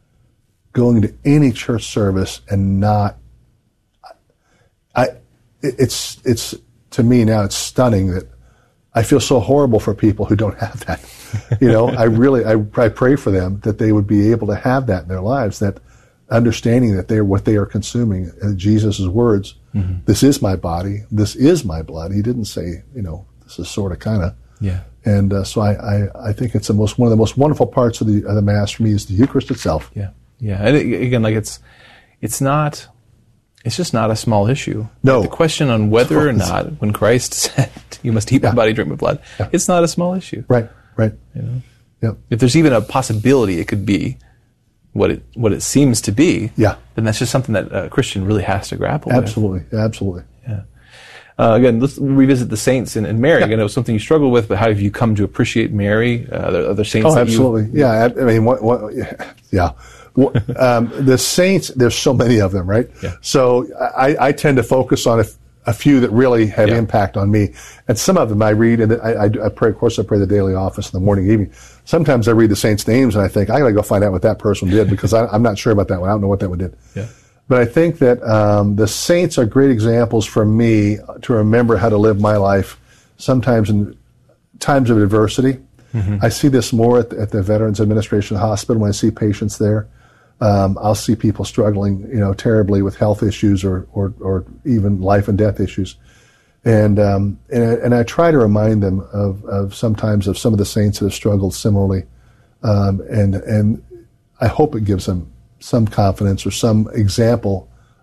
going to any church service and not, I, it's, it's, to me now it's stunning that I feel so horrible for people who don't have that. You know, I really, I, I pray for them that they would be able to have that in their lives, that understanding that they're what they are consuming, uh, Jesus' words, mm-hmm. this is my body, this is my blood. He didn't say, you know, this is sort of kind of. Yeah. And uh, so I, I, I think it's the most, one of the most wonderful parts of the, of the Mass for me is the Eucharist itself. Yeah. Yeah, and it, again, like it's, it's not, it's just not a small issue. No. Like the question on whether or not, when Christ said, "You must eat my yeah. body, drink my blood," yeah. it's not a small issue. Right. Right. You know, yep. If there's even a possibility it could be what it what it seems to be, yeah. then that's just something that a Christian really has to grapple absolutely. with. Absolutely. Yeah. Uh, again, let's revisit the saints and, and Mary. Yeah. Again, it was something you struggle with, but how have you come to appreciate Mary? Uh, are there other saints? Oh, that absolutely. You, yeah. I, I mean, what, what, yeah. Well, um, the saints, there's so many of them, right? Yeah. So I, I tend to focus on a, a few that really have yeah. impact on me. And some of them I read, and I, I, I pray, of course, I pray the daily office in the morning and evening. Sometimes I read the saints' names and I think, I gotta go find out what that person did because I, I'm not sure about that one. I don't know what that one did. Yeah. But I think that um, the saints are great examples for me to remember how to live my life, sometimes in times of adversity. Mm-hmm. I see this more at the, at the Veterans Administration Hospital when I see patients there. Um, I'll see people struggling, you know, terribly with health issues or, or, or even life and death issues. And, um, and, I, and I try to remind them of, of sometimes of some of the saints that have struggled similarly. Um, and, and I hope it gives them some confidence or some example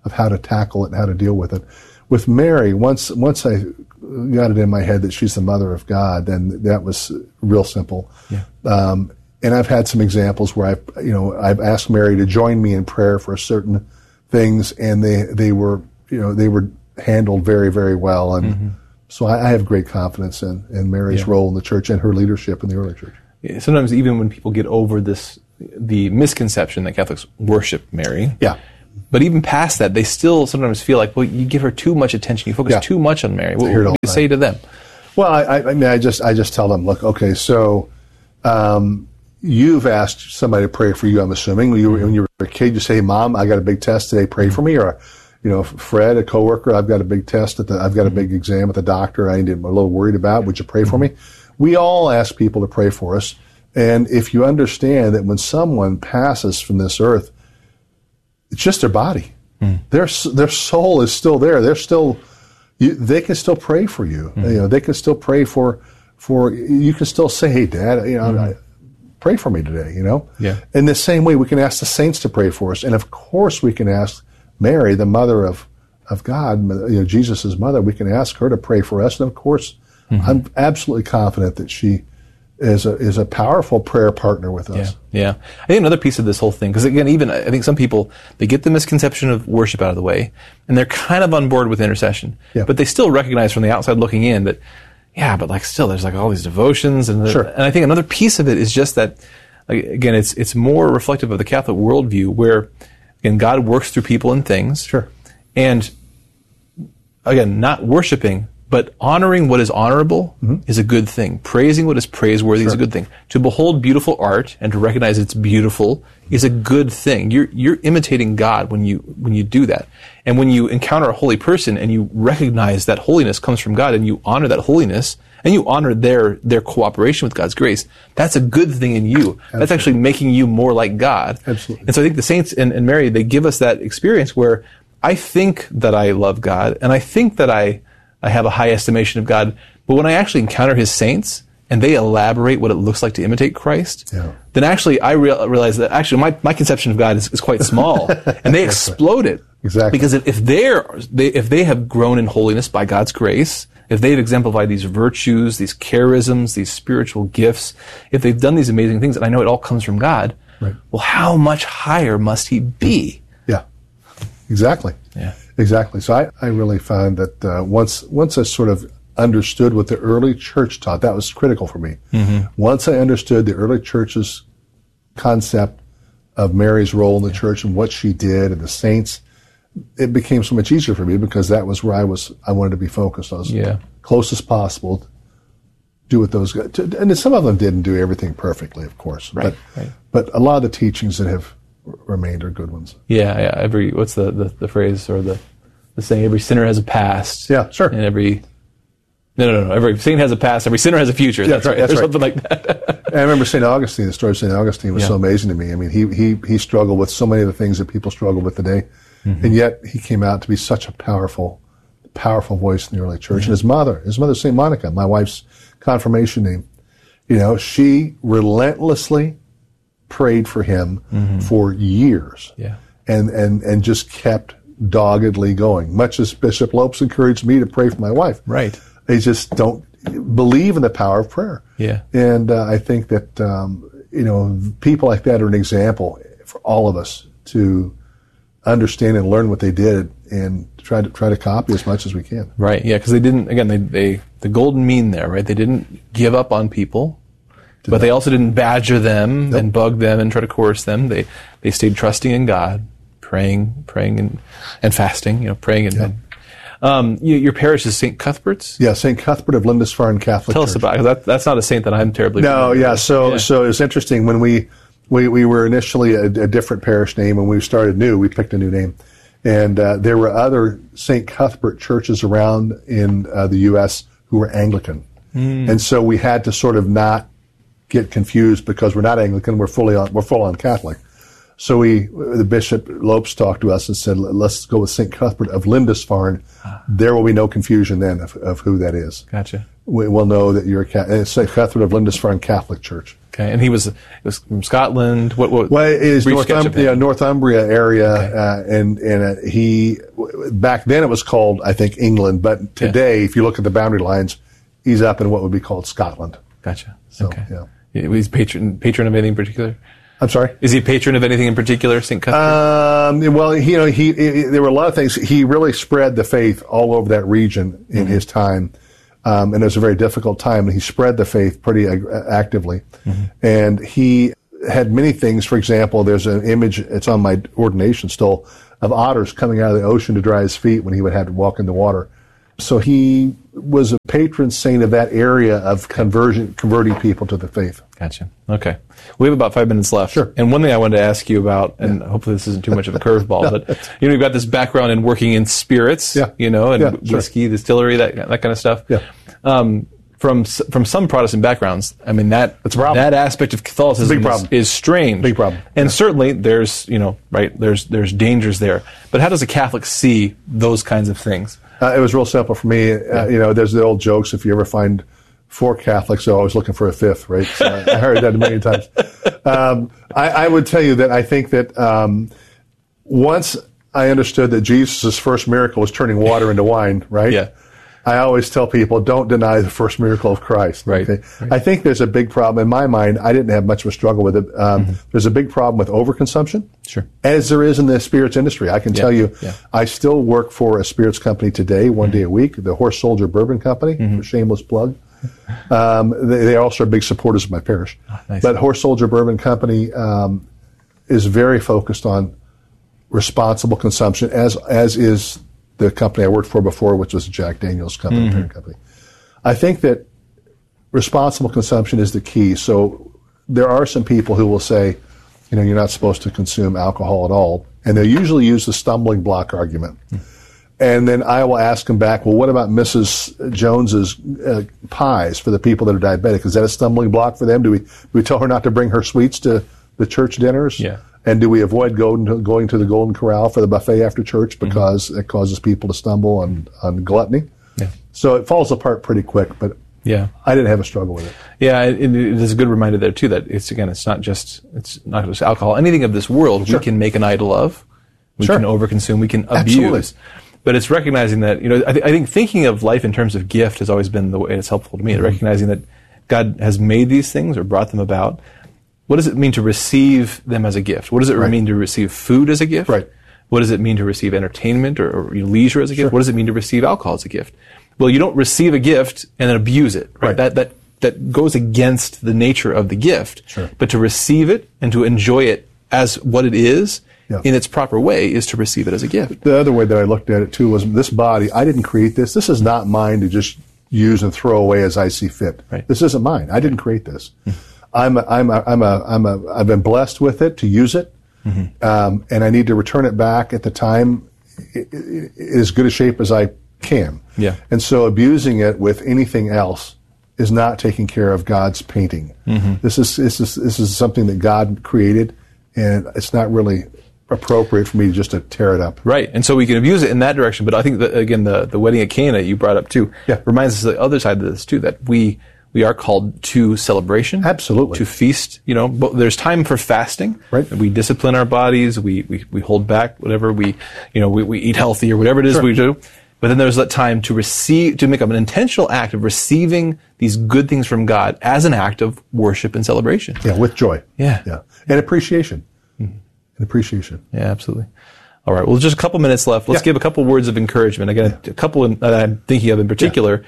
of how to tackle it and how to deal with it. With Mary, once once I got it in my head that she's the mother of God, then that was real simple. Yeah. Um, and I've had some examples where I've, you know, I've asked Mary to join me in prayer for certain things, and they, they were, you know, they were handled very, very well. And mm-hmm. so I, I have great confidence in, in Mary's yeah. role in the church and her leadership in the early church. Yeah, sometimes even when people get over this, the misconception that Catholics worship Mary. Yeah. But even past that, they still sometimes feel like, well, you give her too much attention. You focus yeah. too much on Mary. What, what do you say to them? Well, I, I mean, I just, I just tell them, look, okay, so um, you've asked somebody to pray for you. I'm assuming when you were, when you were a kid, you say, "Mom, I got a big test today. Pray for me." Or, you know, Fred, a coworker, I've got a big test at the, I've got a big exam at the doctor. I'm a little worried about. Would you pray for me? We all ask people to pray for us, and if you understand that when someone passes from this earth, it's just their body. Mm. Their their soul is still there. They're still, you, they can still pray for you. Mm. You know, they can still pray for, for you can still say, "Hey, Dad, you know, mm. I, pray for me today." You know. Yeah. In the same way, we can ask the saints to pray for us, and of course, we can ask Mary, the mother of of God, you know, Jesus' mother. We can ask her to pray for us, and of course, mm-hmm. I'm absolutely confident that she is a is a powerful prayer partner with us. Yeah, yeah. I think another piece of this whole thing, because again, even I think some people, they get the misconception of worship out of the way, and they're kind of on board with intercession, yeah. but they still recognize from the outside looking in that, yeah, but like still, there's like all these devotions, and the, sure. and I think another piece of it is just that, like, again, it's it's more reflective of the Catholic worldview, where again, God works through people and things, sure, and again, not worshiping, but honoring what is honorable mm-hmm. is a good thing. Praising what is praiseworthy sure. is a good thing. To behold beautiful art and to recognize it's beautiful is a good thing. You're you're imitating God when you when you do that. And when you encounter a holy person and you recognize that holiness comes from God and you honor that holiness and you honor their their cooperation with God's grace, that's a good thing in you. Absolutely. That's actually making you more like God. Absolutely. And so I think the saints and, and Mary, they give us that experience where I think that I love God and I think that I I have a high estimation of God, but when I actually encounter His saints and they elaborate what it looks like to imitate Christ, yeah. then actually I real, realize that actually my, my conception of God is, is quite small, and they explode it. Exactly. Because if, if they're they, if they have grown in holiness by God's grace, if they've exemplified these virtues, these charisms, these spiritual gifts, if they've done these amazing things, and I know it all comes from God, right. well, how much higher must He be? Yeah, exactly. Yeah. Exactly. So I, I really found that uh, once once I sort of understood what the early church taught, that was critical for me. Mm-hmm. Once I understood the early church's concept of Mary's role in the yeah. church and what she did and the saints, it became so much easier for me because that was where I was. I wanted to be focused. I was yeah. close as possible. Do what those guys, and some of them didn't do everything perfectly, of course. Right. But right. but a lot of the teachings that have remained are good ones. Yeah, yeah. Every what's the, the, the phrase or the the saying? Every sinner has a past. Yeah, sure. And every no, no, no, no. Every saint has a past. Every sinner has a future. Yeah, that's right. That's There's right. something like that. And I remember Saint Augustine. The story of Saint Augustine was yeah. so amazing to me. I mean, he he he struggled with so many of the things that people struggle with today, mm-hmm. and yet he came out to be such a powerful, powerful voice in the early church. Mm-hmm. And his mother, his mother, Saint Monica, my wife's confirmation name. You know, she relentlessly prayed for him mm-hmm. for years, yeah. and, and, and just kept doggedly going, much as Bishop Lopes encouraged me to pray for my wife. Right. They just don't believe in the power of prayer. Yeah. And uh, I think that, um, you know, people like that are an example for all of us to understand and learn what they did and try to try to copy as much as we can. Right. Yeah. Because they didn't, again, they, they, the golden mean there, right? They didn't give up on people. Did but not. They also didn't badger them nope. and bug them and try to coerce them. They they stayed trusting in God, praying, praying and and fasting. You know, praying and. Yep. Um, you, your parish is Saint Cuthbert's. Yeah, Saint Cuthbert of Lindisfarne Catholic Tell Church. us about it. That, that's not a saint that I'm terribly. No, yeah. with. So yeah. so it's interesting when we we we were initially a, a different parish name. When we started new, we picked a new name, and uh, there were other Saint Cuthbert churches around in uh, the U S who were Anglican, mm. and so we had to sort of not get confused because we're not Anglican, we're fully on, we're full on Catholic. So we, the Bishop Lopes talked to us and said, let's go with Saint Cuthbert of Lindisfarne. Ah. There will be no confusion then of, of who that is. Gotcha. will know that you're a Catholic. It's Saint Cuthbert of Lindisfarne Catholic Church. Okay, and he was, was from Scotland. What? what well, it is brief sketch of Northum- yeah, him. Northumbria area, Okay. uh, and and uh, he back then it was called, I think, England, but today, if you look at the boundary lines, he's up in what would be called Scotland. Gotcha. So, okay. yeah. Yeah, he's patron patron of anything in particular. I'm sorry. Is he a patron of anything in particular, Saint Cuthbert? Um, well, he, you know, he, he there were a lot of things. He really spread the faith all over that region in Mm-hmm. his time, um, and it was a very difficult time. And he spread the faith pretty ag- actively, Mm-hmm. and he had many things. For example, there's an image. It's on my ordination still of otters coming out of the ocean to dry his feet when he would have to walk in the water. So he was a patron saint of that area of conversion, converting people to the faith. Gotcha. Okay. We have about five minutes left. Sure. And one thing I wanted to ask you about, and hopefully this isn't too much of a curveball, No. but you know, you've got this background in working in spirits, Yeah. you know, and Yeah, sure. whiskey, distillery, that that kind of stuff. Yeah. Um, from s- from some Protestant backgrounds, I mean that That's a problem. that aspect of Catholicism Big is, problem. is strange. Big problem. And Yeah. certainly there's you know right there's there's dangers there. But how does a Catholic see those kinds of things? Uh, it was real simple for me. Uh, you know, there's the old jokes. If you ever find four Catholics, they're always looking for a fifth, right? So I, I heard that a million times. Um, I, I would tell you that I think that um, once I understood that Jesus' first miracle was turning water into wine, right? Yeah. I always tell people, don't deny the first miracle of Christ. Right, Okay? right. I think there's a big problem. In my mind, I didn't have much of a struggle with it. Um, Mm-hmm. There's a big problem with overconsumption. Sure. As there is in the spirits industry. I can Yeah, tell you, yeah. I still work for a spirits company today, one day a week, the Horse Soldier Bourbon Company, Mm-hmm. shameless plug. Um, they, they also are big supporters of my parish. Ah, nice. But Horse Soldier Bourbon Company um, is very focused on responsible consumption, as as is the company I worked for before, which was Jack Daniels Company, Mm-hmm. parent company. I think that responsible consumption is the key. So there are some people who will say, you know, you're not supposed to consume alcohol at all, and they usually use the stumbling block argument. And then I will ask them back, well, what about Missus Jones's uh, pies for the people that are diabetic? Is that a stumbling block for them? Do we do we tell her not to bring her sweets to the church dinners? Yeah. And do we avoid going to, going to the Golden Corral for the buffet after church because it causes people to stumble on, on gluttony? Yeah. So it falls apart pretty quick, but Yeah. I didn't have a struggle with it. Yeah, it, it is a good reminder there too that it's again, it's not just it's not just alcohol. Anything of this world Sure. we can make an idol of, we Sure. can overconsume, we can abuse. Absolutely. But it's recognizing that you know I, th- I think thinking of life in terms of gift has always been the way it's helpful to me. Mm-hmm. Recognizing that God has made these things or brought them about. What does it mean to receive them as a gift? What does it Right. mean to receive food as a gift? Right. What does it mean to receive entertainment or, or you know, leisure as a gift? Sure. What does it mean to receive alcohol as a gift? Well, you don't receive a gift and then abuse it. Right. Right. That that that goes against the nature of the gift. Sure. But to receive it and to enjoy it as what it is Yeah. in its proper way is to receive it as a gift. The other way that I looked at it too was this body, I didn't create this. This is not mine to just use and throw away as I see fit. Right. This isn't mine. I didn't create this. I'm a, I'm a, I'm a, I'm a, I've been blessed with it to use it. Um, and I need to return it back at the time i- i- in as good a shape as I can. Yeah. And so abusing it with anything else is not taking care of God's painting. This is, this is, this is something that God created, and it's not really appropriate for me just to tear it up. Right. And so we can abuse it in that direction. But I think that, again, the, the wedding at Cana you brought up too Yeah. reminds us of the other side of this too, that we, we are called to celebration. Absolutely. To feast, you know, but there's time for fasting. Right. We discipline our bodies. We, we, we hold back whatever we, you know, we, we eat healthy or whatever it is Sure. we do. But then there's that time to receive, to make up an intentional act of receiving these good things from God as an act of worship and celebration. Yeah, with joy. Yeah. Yeah. And appreciation. And appreciation. Yeah, absolutely. All right. Well, just a couple minutes left. Let's Yeah. give a couple words of encouragement. Again, a couple in, that I'm thinking of in particular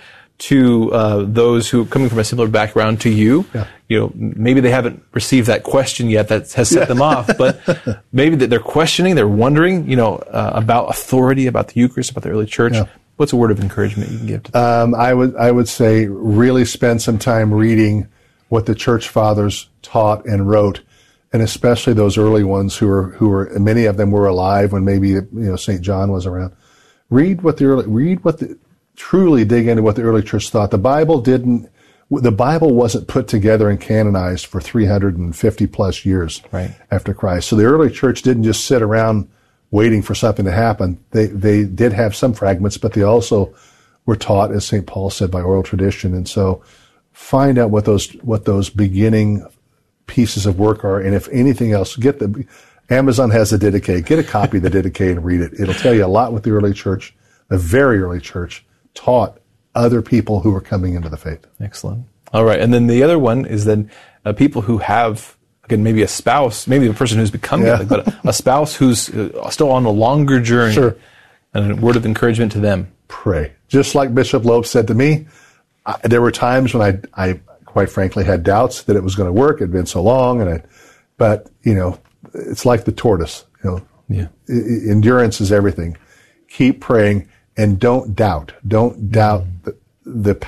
to uh, those who coming from a similar background to you. Yeah. You know, maybe they haven't received that question yet that has set them off, but maybe that they're questioning, they're wondering, you know, uh, about authority, about the Eucharist, about the early church. Yeah. What's a word of encouragement you can give to them? Um, I would I would say really spend some time reading what the church fathers taught and wrote, and especially those early ones who were who were many of them were alive when maybe you know Saint John was around. Read what the early read what the truly dig into what the early church thought. The Bible didn't. The Bible wasn't put together and canonized for three hundred fifty plus years Right. after Christ. So the early church didn't just sit around waiting for something to happen. They they did have some fragments, but they also we're taught, as Saint Paul said, by oral tradition. And so find out what those what those beginning pieces of work are, and if anything else, get the Amazon has the Didache. Get a copy of the Didache and read it. It'll tell you a lot what the early church, the very early church, taught other people who were coming into the faith. Excellent. All right, and then the other one is then uh, people who have, again, maybe a spouse, maybe a person who's become Yeah. Catholic, but a, a spouse who's uh, still on a longer journey. Sure. And a word of encouragement to them. Pray. Just like Bishop Loeb said to me, I, there were times when I, I quite frankly had doubts that it was going to work. It had been so long, and I, but you know, it's like the tortoise. You know, Yeah. I- endurance is everything. Keep praying and don't doubt. Don't doubt the, the